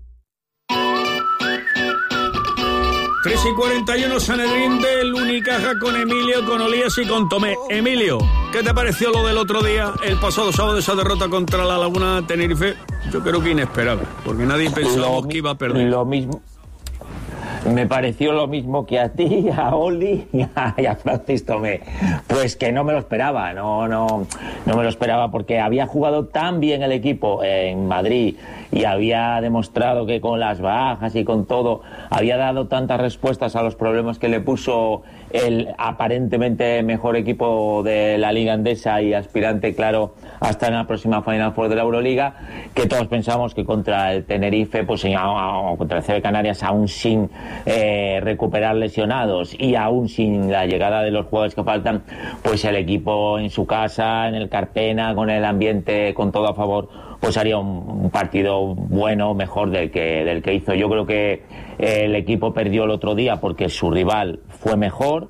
tres y cuarenta y uno, Sanedrín del Unicaja con Emilio, con Olías y con Tomé. Emilio, ¿qué te pareció lo del otro día, el pasado sábado, esa derrota contra la Laguna Tenerife? Yo creo que inesperable, porque nadie pensábamos que iba a perder. Lo mismo. Me pareció lo mismo que a ti, a Oli y a, y a Francis Tomé. Pues que no me lo esperaba, no, no, no me lo esperaba porque había jugado tan bien el equipo en Madrid y había demostrado que con las bajas y con todo había dado tantas respuestas a los problemas que le puso el aparentemente mejor equipo de la Liga Endesa y aspirante, claro, hasta en la próxima Final Four de la Euroliga, que todos pensamos que contra el Tenerife, pues o contra el C B Canarias, aún sin eh, recuperar lesionados y aún sin la llegada de los jugadores que faltan, pues el equipo en su casa, en el Carpena, con el ambiente, con todo a favor, pues haría un, un partido bueno, mejor del que, del que hizo. Yo creo que el equipo perdió el otro día porque su rival fue mejor.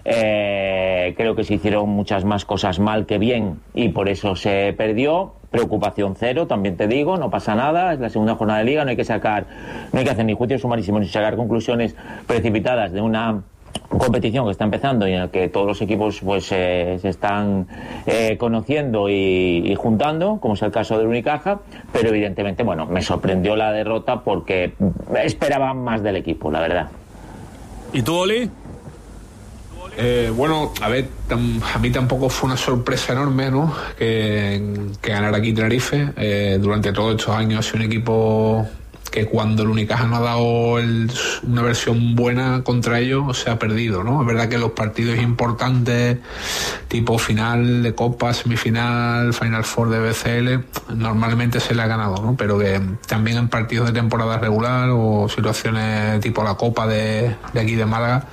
Eh, creo que se hicieron muchas más cosas mal que bien y por eso se perdió. Preocupación cero, también te digo, no pasa nada, es la segunda jornada de liga, no hay que sacar, no hay que hacer ni juicios sumarísimos ni sacar conclusiones precipitadas de una competición que está empezando y en la que todos los equipos pues eh, se están eh, conociendo y, y juntando, como es el caso del Unicaja, pero evidentemente, bueno, me sorprendió la derrota porque esperaba más del equipo, la verdad. ¿Y tú, Oli? Eh, bueno, a ver, tam, a mí tampoco fue una sorpresa enorme, ¿no? Que, que ganara aquí Tenerife. Eh, durante todos estos años ha sido un equipo que cuando el Unicaja no ha dado el, una versión buena contra ellos, se ha perdido, ¿no? Es verdad que los partidos importantes, tipo final de Copa, semifinal, Final Four de B C L, normalmente se le ha ganado, ¿no? Pero que también en partidos de temporada regular o situaciones tipo la Copa de, de aquí de Málaga,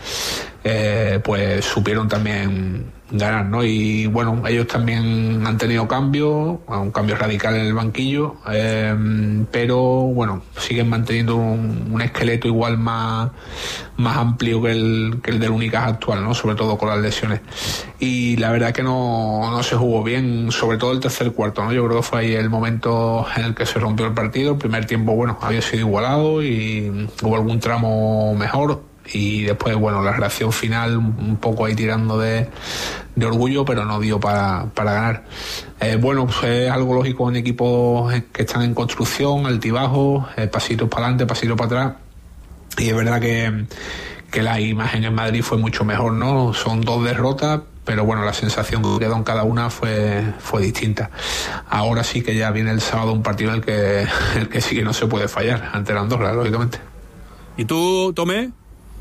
eh, pues supieron también ganar, ¿no? Y bueno, ellos también han tenido cambios, un cambio radical en el banquillo, eh, pero bueno, siguen manteniendo un, un esqueleto igual más, más amplio que el, que el del Unicaja actual, ¿no? Sobre todo con las lesiones. Y la verdad que no, no se jugó bien, sobre todo el tercer cuarto, ¿no? Yo creo que fue ahí el momento en el que se rompió el partido. El primer tiempo, bueno, había sido igualado y hubo algún tramo mejor. Y después, bueno, la reacción final un poco ahí tirando de, de orgullo, pero no dio para, para ganar. Eh, bueno, pues es algo lógico en equipos que están en construcción, altibajos, eh, pasitos para adelante, pasitos para atrás. Y es verdad que, que la imagen en Madrid fue mucho mejor, ¿no? Son dos derrotas, pero bueno, la sensación que quedó en cada una fue, fue distinta. Ahora sí que ya viene el sábado un partido en el que, el que sí que no se puede fallar, ante la Andorra, lógicamente. ¿Y tú, Tomé?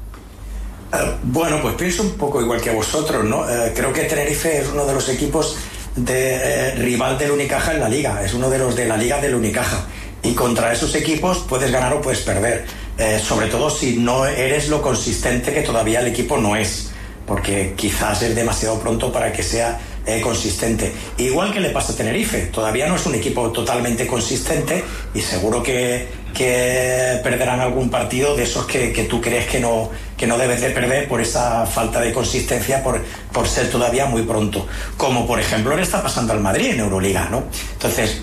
Uh, bueno, pues pienso un poco igual que vosotros, ¿no? Uh, creo que Tenerife es uno de los equipos de eh, rival del Unicaja en la Liga, es uno de los de la Liga del Unicaja. Y contra esos equipos puedes ganar o puedes perder, eh, sobre todo si no eres lo consistente que todavía el equipo no es, porque quizás es demasiado pronto para que sea eh, consistente. Igual que le pasa a Tenerife, todavía no es un equipo totalmente consistente y seguro que, que perderán algún partido de esos que, que tú crees que no, que no debes de perder por esa falta de consistencia, por, por ser todavía muy pronto. Como por ejemplo le está pasando al Madrid en Euroliga, ¿no? Entonces,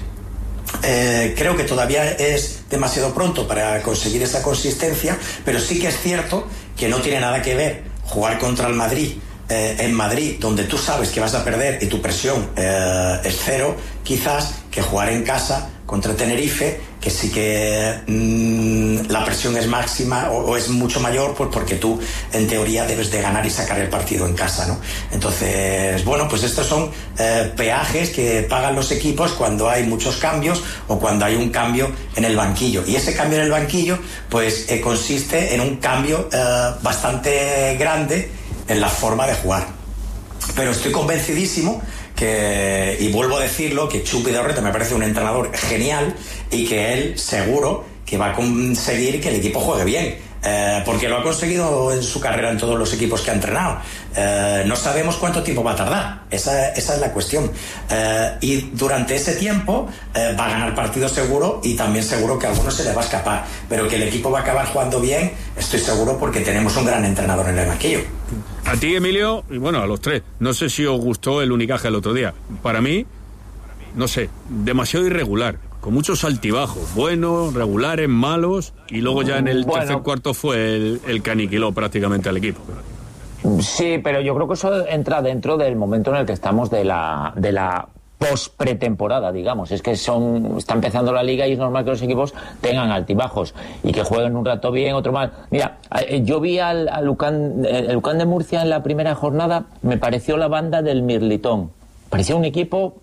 Eh, creo que todavía es demasiado pronto para conseguir esa consistencia, pero sí que es cierto que no tiene nada que ver jugar contra el Madrid eh, en Madrid, donde tú sabes que vas a perder y tu presión eh, es cero, quizás, que jugar en casa contra Tenerife, que sí que mmm, la presión es máxima o, o es mucho mayor, pues porque tú en teoría debes de ganar y sacar el partido en casa, ¿no? Entonces, bueno, pues estos son eh, peajes que pagan los equipos cuando hay muchos cambios o cuando hay un cambio en el banquillo. Y ese cambio en el banquillo, pues eh, consiste en un cambio eh, bastante grande en la forma de jugar. Pero estoy convencidísimo que, y vuelvo a decirlo, que Chupi Dorreta me parece un entrenador genial y que él seguro que va a conseguir que el equipo juegue bien. eh, porque lo ha conseguido en su carrera en todos los equipos que ha entrenado. Eh, no sabemos cuánto tiempo va a tardar, esa, esa es la cuestión. Eh, y durante ese tiempo eh, va a ganar partidos seguro, y también seguro que a algunos se le va a escapar, pero que el equipo va a acabar jugando bien, estoy seguro, porque tenemos un gran entrenador en el banquillo. A ti, Emilio, y bueno, a los tres, no sé si os gustó el Unicaja el otro día. Para mí, no sé, demasiado irregular, con muchos altibajos, buenos, regulares, malos, y luego ya en el bueno, tercer cuarto fue el, el que aniquiló prácticamente al equipo. Sí, pero yo creo que eso entra dentro del momento en el que estamos de la, de la post-pretemporada, digamos. Es que son está empezando la liga y es normal que los equipos tengan altibajos y que jueguen un rato bien, otro mal. Mira, yo vi al, al Ucán, el Ucán de Murcia en la primera jornada, me pareció la banda del Mirlitón. Parecía un equipo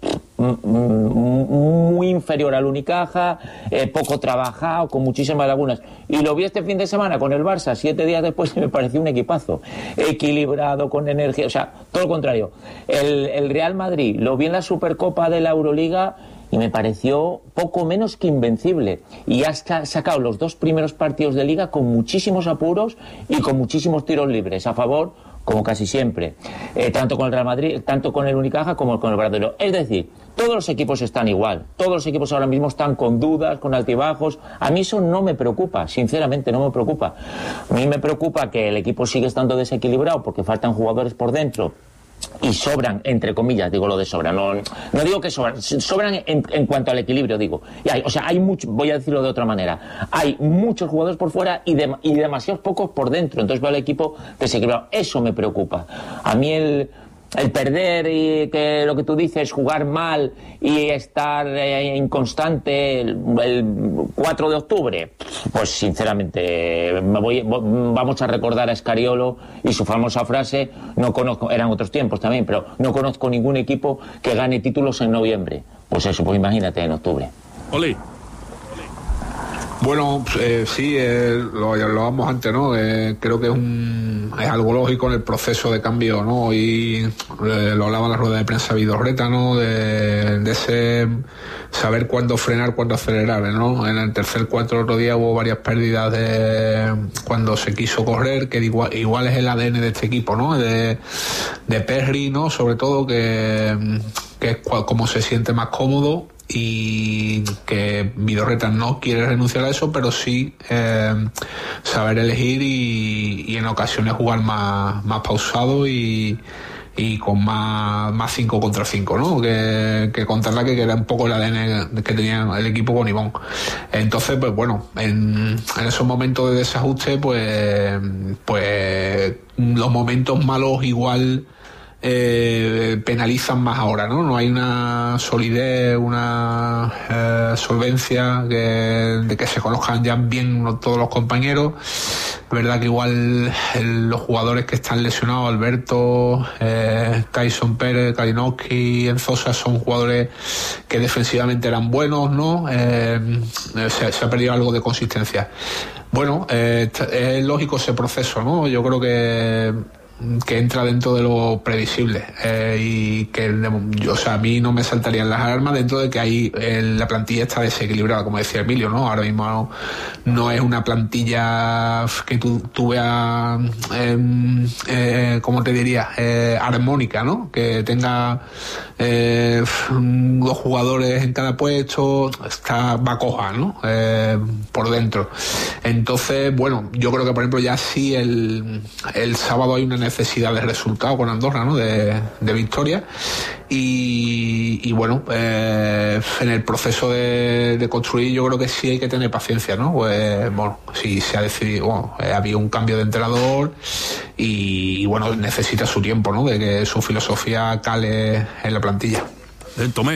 muy inferior al Unicaja, eh, poco trabajado, con muchísimas lagunas. Y lo vi este fin de semana con el Barça, siete días después, y me pareció un equipazo. Equilibrado, con energía, o sea, todo lo contrario. El, el Real Madrid lo vi en la Supercopa de la Euroliga y me pareció poco menos que invencible. Y ha sacado los dos primeros partidos de liga con muchísimos apuros y con muchísimos tiros libres a favor, como casi siempre, eh, tanto con el Real Madrid, tanto con el Unicaja como con el Bradoiro. Es decir, todos los equipos están igual, todos los equipos ahora mismo están con dudas, con altibajos. A mí eso no me preocupa, sinceramente no me preocupa. A mí me preocupa que el equipo sigue estando desequilibrado porque faltan jugadores por dentro y sobran, entre comillas, digo lo de sobran, no, no digo que sobran, sobran en, en cuanto al equilibrio, digo. Y hay, o sea, hay mucho, voy a decirlo de otra manera, hay muchos jugadores por fuera y, de, y demasiados pocos por dentro, entonces veo al equipo desequilibrado. Eso me preocupa. A mí el... el perder y que lo que tú dices, jugar mal y estar eh, inconstante el, el cuatro de octubre, pues sinceramente me voy, vamos a recordar a Scariolo y su famosa frase, no conozco, eran otros tiempos también, pero no conozco ningún equipo que gane títulos en noviembre. Pues eso, pues imagínate en octubre. Oli. Bueno, eh, sí, eh, lo hablábamos antes, ¿no? Eh, creo que es un es algo lógico en el proceso de cambio, ¿no? Y eh, lo hablaba en la rueda de prensa Vidorreta, ¿no? De, de ese saber cuándo frenar, cuándo acelerar, ¿no? En el tercer cuarto el otro día hubo varias pérdidas de cuando se quiso correr, que igual, igual es el A D N de este equipo, ¿no? De, de Perry, ¿no? Sobre todo que, que es como se siente más cómodo, y que Vidorreta no quiere renunciar a eso, pero sí eh, saber elegir y, y en ocasiones jugar más, más pausado y, y con más, más cinco contra cinco, ¿no? Que, que contarla que era un poco el A D N que tenía el equipo con Ivón. Entonces, pues bueno, en, en esos momentos de desajuste, pues, pues los momentos malos igual Eh, penalizan más ahora, ¿no? No hay una solidez, una eh, solvencia que, de que se conozcan ya bien todos los compañeros. Es verdad que igual el, los jugadores que están lesionados, Alberto, eh, Tyson Pérez, Kalinowski, Enzosa, son jugadores que defensivamente eran buenos, ¿no? Eh, se, se ha perdido algo de consistencia. Bueno, eh, es lógico ese proceso, ¿no? Yo creo que que entra dentro de lo previsible eh, y que, o sea, a mí no me saltarían las alarmas dentro de que ahí eh, la plantilla está desequilibrada, como decía Emilio, ¿no? Ahora mismo no, no es una plantilla que tú, tú veas, eh, eh, ¿cómo te diría? Eh, armónica, ¿no? Que tenga eh, dos jugadores en cada puesto, está va coja, ¿no? Eh, por dentro. Entonces, bueno, yo creo que, por ejemplo, ya sí el, el sábado hay una necesidad de resultado con Andorra, ¿no? De, de victoria. Y, y bueno, eh, en el proceso de, de construir yo creo que sí hay que tener paciencia, ¿no? Pues bueno, si se ha decidido, bueno, eh, había un cambio de entrenador y, y bueno, necesita su tiempo, ¿no? De que su filosofía cale en la plantilla. Tomé.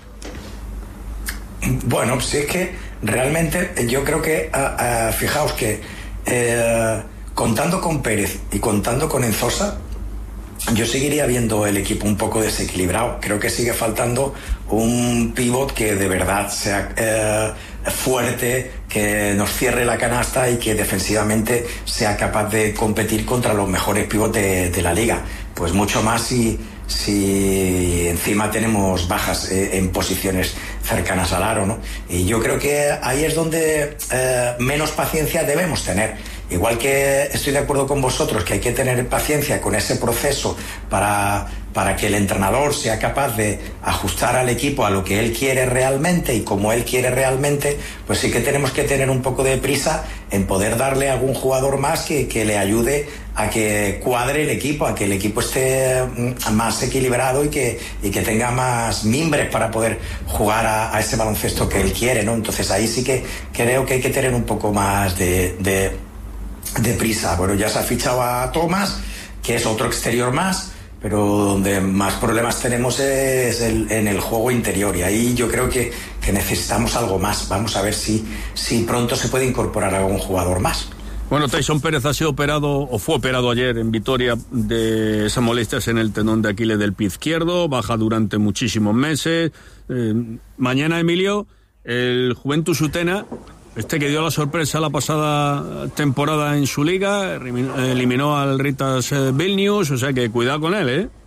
Bueno, pues es que realmente yo creo que, uh, uh, fijaos que eh, contando con Pérez y contando con Enzosa, yo seguiría viendo el equipo un poco desequilibrado. Creo que sigue faltando un pívot que de verdad sea eh, fuerte, que nos cierre la canasta y que defensivamente sea capaz de competir contra los mejores pívots de, de la liga. Pues mucho más si, si encima tenemos bajas eh, en posiciones cercanas al aro, ¿no? Y yo creo que ahí es donde eh, menos paciencia debemos tener. igual que estoy de acuerdo con vosotros que hay que tener paciencia con ese proceso para, para que el entrenador sea capaz de ajustar al equipo a lo que él quiere realmente y como él quiere realmente, pues sí que tenemos que tener un poco de prisa en poder darle a algún jugador más que, que le ayude a que cuadre el equipo, a que el equipo esté más equilibrado y que, y que tenga más mimbres para poder jugar a, a ese baloncesto que él quiere, ¿no? Entonces ahí sí que creo que hay que tener un poco más de, de, de prisa. Bueno, ya se ha fichado a Thomas, que es otro exterior más, pero donde más problemas tenemos es el, en el juego interior, y ahí yo creo que, que necesitamos algo más. Vamos a ver si, si pronto se puede incorporar algún jugador más. Bueno, Tyson Pérez ha sido operado, o fue operado ayer en Vitoria, de esas molestias en el tendón de Aquiles del pie izquierdo, baja durante muchísimos meses. Eh, mañana, Emilio, el Juventus Utena, este que dio la sorpresa la pasada temporada en su liga, eliminó al Ritas Vilnius, o sea que cuidado con él, ¿eh?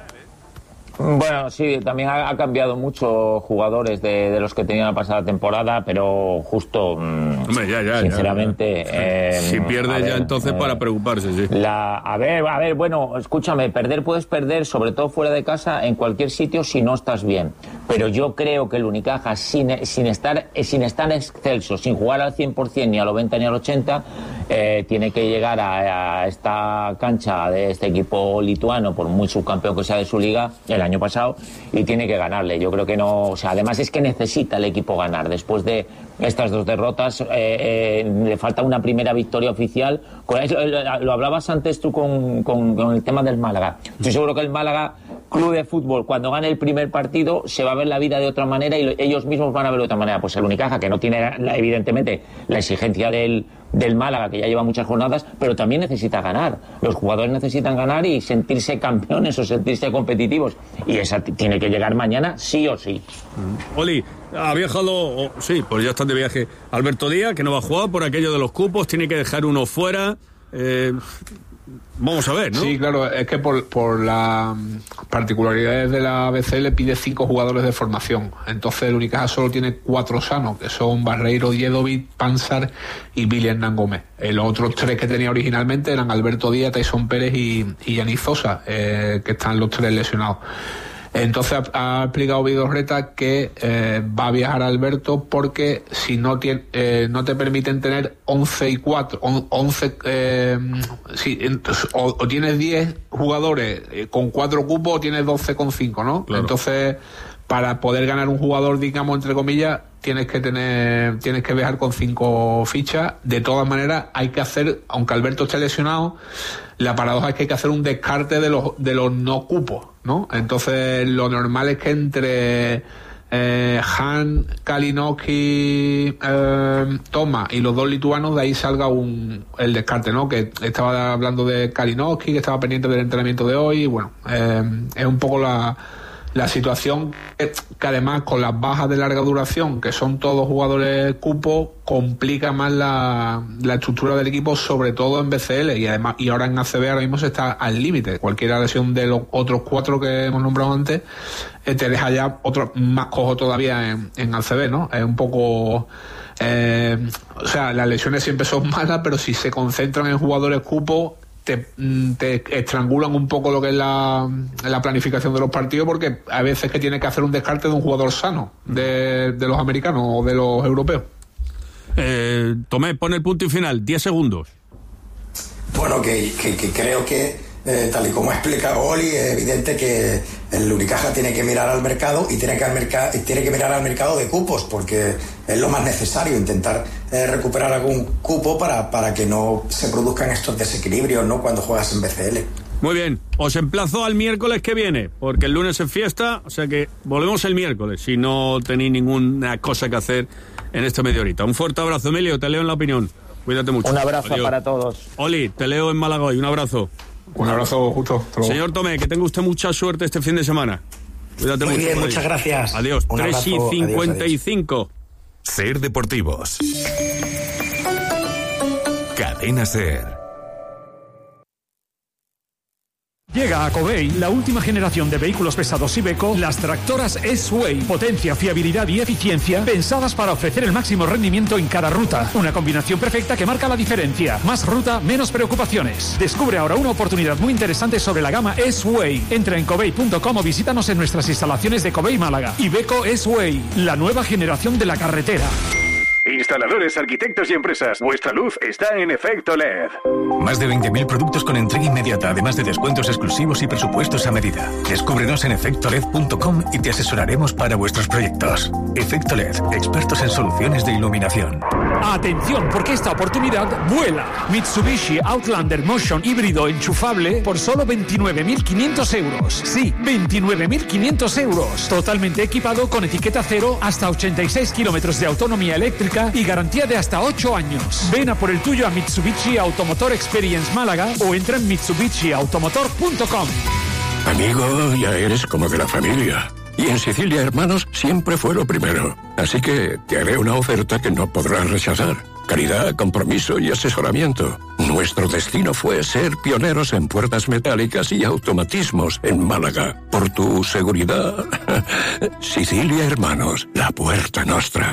Bueno, sí, también ha, ha cambiado mucho jugadores de, de los que tenía la pasada temporada, pero justo, Hombre, ya, ya, sinceramente... ya, ya. Eh, si pierde ya ver, entonces eh, para preocuparse, sí. La, a ver, a ver, bueno, escúchame, perder puedes perder, sobre todo fuera de casa, en cualquier sitio si no estás bien. Pero yo creo que el Unicaja, sin, sin, estar, sin estar excelso, sin jugar al cien por ciento, ni al noventa ni al ochenta, eh, tiene que llegar a, a esta cancha de este equipo lituano, por muy subcampeón que sea de su liga, el año pasado, y tiene que ganarle. Yo creo que no, o sea, además es que necesita el equipo ganar. Después de estas dos derrotas, eh, eh, le falta una primera victoria oficial. Lo, lo hablabas antes tú con, con, con el tema del Málaga. Estoy seguro que el Málaga Club de Fútbol, cuando gane el primer partido, se va a ver la vida de otra manera y lo, ellos mismos van a verlo de otra manera. Pues el Unicaja, que no tiene la, evidentemente la exigencia del, del Málaga, que ya lleva muchas jornadas, pero también necesita ganar. Los jugadores necesitan ganar y sentirse campeones o sentirse competitivos. Y esa tiene que llegar mañana sí o sí. Oli, ha viajado, oh, sí, pues ya están de viaje Alberto Díaz, que no va a jugar por aquello de los cupos, tiene que dejar uno fuera. Eh, vamos a ver, ¿no? Sí, claro, es que por, por las particularidades de la B C L pide cinco jugadores de formación. Entonces el Unicaja solo tiene cuatro sanos, que son Barreiro, Djedovic, Pansar y Billy Hernán Gómez. Eh, los otros tres que tenía originalmente eran Alberto Díaz, Tyson Pérez y, y Yanis Sosa, eh, que están los tres lesionados. Entonces ha, ha explicado Vidorreta que eh, va a viajar Alberto porque si no tiene, eh, no te permiten tener once y cuatro, once, eh, si, o, o tienes diez jugadores eh, con cuatro cupos o tienes doce con cinco, ¿no? Claro. Entonces, para poder ganar un jugador, digamos, entre comillas, tienes que tener, tienes que viajar con cinco fichas. De todas maneras, hay que hacer, aunque Alberto esté lesionado, la paradoja es que hay que hacer un descarte de los, de los no cupos, ¿no? Entonces, lo normal es que entre eh, Han, Kalinowski, eh, Toma y los dos lituanos, de ahí salga un el descarte, ¿no? Que estaba hablando de Kalinowski, que estaba pendiente del entrenamiento de hoy, y bueno, eh, es un poco la La situación que, que además con las bajas de larga duración, que son todos jugadores cupo, complica más la, la estructura del equipo, sobre todo en B C L, y además y ahora en A C B ahora mismo se está al límite. Cualquier lesión de los otros cuatro que hemos nombrado antes eh, te deja ya otro más cojo todavía en, en A C B, ¿no? Es un poco... Eh, o sea, las lesiones siempre son malas, pero si se concentran en jugadores cupo, Te, te estrangulan un poco lo que es la, la planificación de los partidos, porque a veces que tienes que hacer un descarte de un jugador sano de, de los americanos o de los europeos. Eh, Tomé, pon el punto y final, diez segundos. Bueno, que, que, que creo que eh, tal y como ha explicado Oli, es evidente que el Unicaja tiene que mirar al mercado y tiene que, al merca- tiene que mirar al mercado de cupos, porque es lo más necesario, intentar eh, recuperar algún cupo para, para que no se produzcan estos desequilibrios, ¿no?, cuando juegas en B C L. Muy bien, os emplazo al miércoles que viene, porque el lunes es fiesta, o sea que volvemos el miércoles, si no tenéis ninguna cosa que hacer en esta media horita. Un fuerte abrazo, Emilio, te leo en La Opinión. Cuídate mucho. Un abrazo. Adiós. Para todos. Oli, te leo en Málaga hoy, un abrazo. Un abrazo, justo. Señor Tomé, que tenga usted mucha suerte este fin de semana. Cuídate Muy mucho. bien, adiós. muchas gracias. Adiós. Un tres abrazo, y cincuenta y cinco. Ser Deportivos. Cadena Ser. Llega a Covey la última generación de vehículos pesados Iveco, las tractoras S-Way. Potencia, fiabilidad y eficiencia pensadas para ofrecer el máximo rendimiento en cada ruta. Una combinación perfecta que marca la diferencia. Más ruta, menos preocupaciones. Descubre ahora una oportunidad muy interesante sobre la gama S-Way. Entra en covey punto com o visítanos en nuestras instalaciones de Covey Málaga. Iveco S-Way, la nueva generación de la carretera. Instaladores, arquitectos y empresas, vuestra luz está en Efecto L E D. Más de veinte mil productos con entrega inmediata, además de descuentos exclusivos y presupuestos a medida. Descúbrenos en efecto led punto com y te asesoraremos para vuestros proyectos. Efecto L E D, expertos en soluciones de iluminación. Atención, porque esta oportunidad vuela. Mitsubishi Outlander Motion híbrido enchufable por solo veintinueve mil quinientos euros. Sí, veintinueve mil quinientos euros. Totalmente equipado con etiqueta cero, hasta ochenta y seis kilómetros de autonomía eléctrica y garantía de hasta ocho años. Ven a por el tuyo a Mitsubishi Automotor Experience Málaga o entra en mitsubishi automotor punto com. Amigo, ya eres como de la familia. Y en Sicilia Hermanos siempre fue lo primero. Así que te haré una oferta que no podrás rechazar. Calidad, compromiso y asesoramiento. Nuestro destino fue ser pioneros en puertas metálicas y automatismos en Málaga. Por tu seguridad. Sicilia Hermanos, la puerta nostra.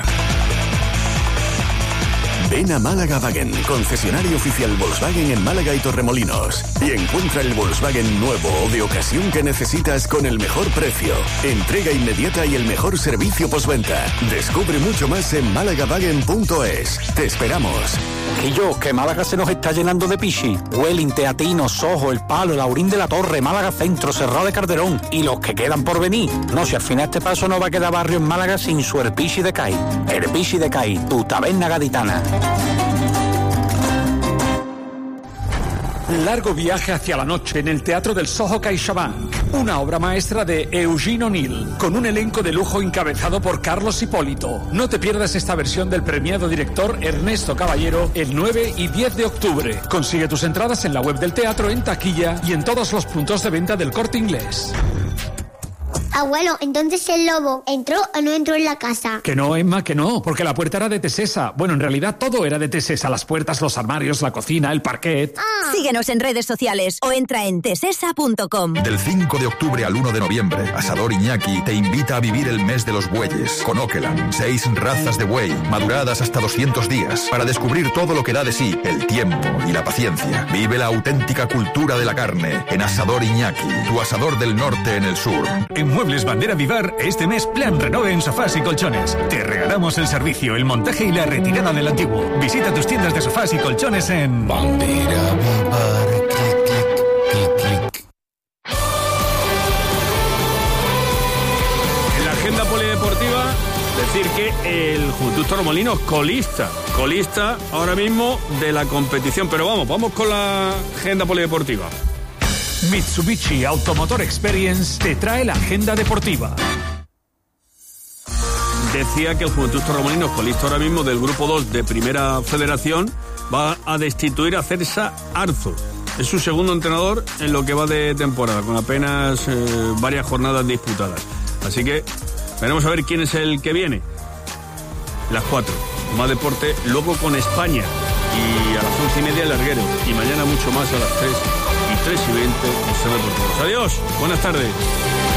Ven a Málaga Wagen, concesionario oficial Volkswagen en Málaga y Torremolinos. Y encuentra el Volkswagen nuevo o de ocasión que necesitas con el mejor precio, entrega inmediata y el mejor servicio postventa. Descubre mucho más en málaga wagen punto es. Te esperamos. Y yo, que Málaga se nos está llenando de pichi. Welling, Teatino, Sojo, El Palo, Laurín de la Torre, Málaga Centro, Serrado de Calderón y los que quedan por venir. No, si al final este paso no va a quedar barrio en Málaga sin su Erpichi de Cai. Erpichi de Cai, tu taberna gaditana. Largo viaje hacia la noche en el Teatro del Soho CaixaBank. Una obra maestra de Eugene O'Neill, con un elenco de lujo encabezado por Carlos Hipólito. No te pierdas esta versión del premiado director Ernesto Caballero el nueve y diez de octubre. Consigue tus entradas en la web del teatro, en taquilla y en todos los puntos de venta del Corte Inglés. Abuelo, entonces el lobo ¿entró o no entró en la casa? Que no, Emma, que no, porque la puerta era de Tesesa. Bueno, en realidad todo era de Tesesa. Las puertas, los armarios, la cocina, el parquet. Ah. Síguenos en redes sociales o entra en tesesa punto com. Del cinco de octubre al uno de noviembre, Asador Iñaki te invita a vivir el mes de los bueyes con Okeland. Seis razas de buey, maduradas hasta doscientos días, para descubrir todo lo que da de sí el tiempo y la paciencia. Vive la auténtica cultura de la carne en Asador Iñaki, tu asador del norte en el sur. En Muebles Bandera Vivar, este mes plan renove en sofás y colchones. Te regalamos el servicio, el montaje y la retirada del antiguo. Visita tus tiendas de sofás y colchones en Bandera Vivar. Clic, clic, clic, clic. En la agenda polideportiva, decir que el Juventud Torremolinos colista, colista ahora mismo de la competición. Pero vamos, vamos con la agenda polideportiva. Mitsubishi Automotor Experience te trae la agenda deportiva. Decía que el Juventud Torremolinos, colista ahora mismo del Grupo dos de Primera Federación, va a destituir a Celsa Arzo. Es su segundo entrenador en lo que va de temporada, con apenas eh, varias jornadas disputadas. Así que veremos a ver quién es el que viene. Las cuatro. Más deporte, luego con España. Y a las once y media el larguero. Y mañana mucho más a las tres y tres y veinte. Adiós, buenas tardes.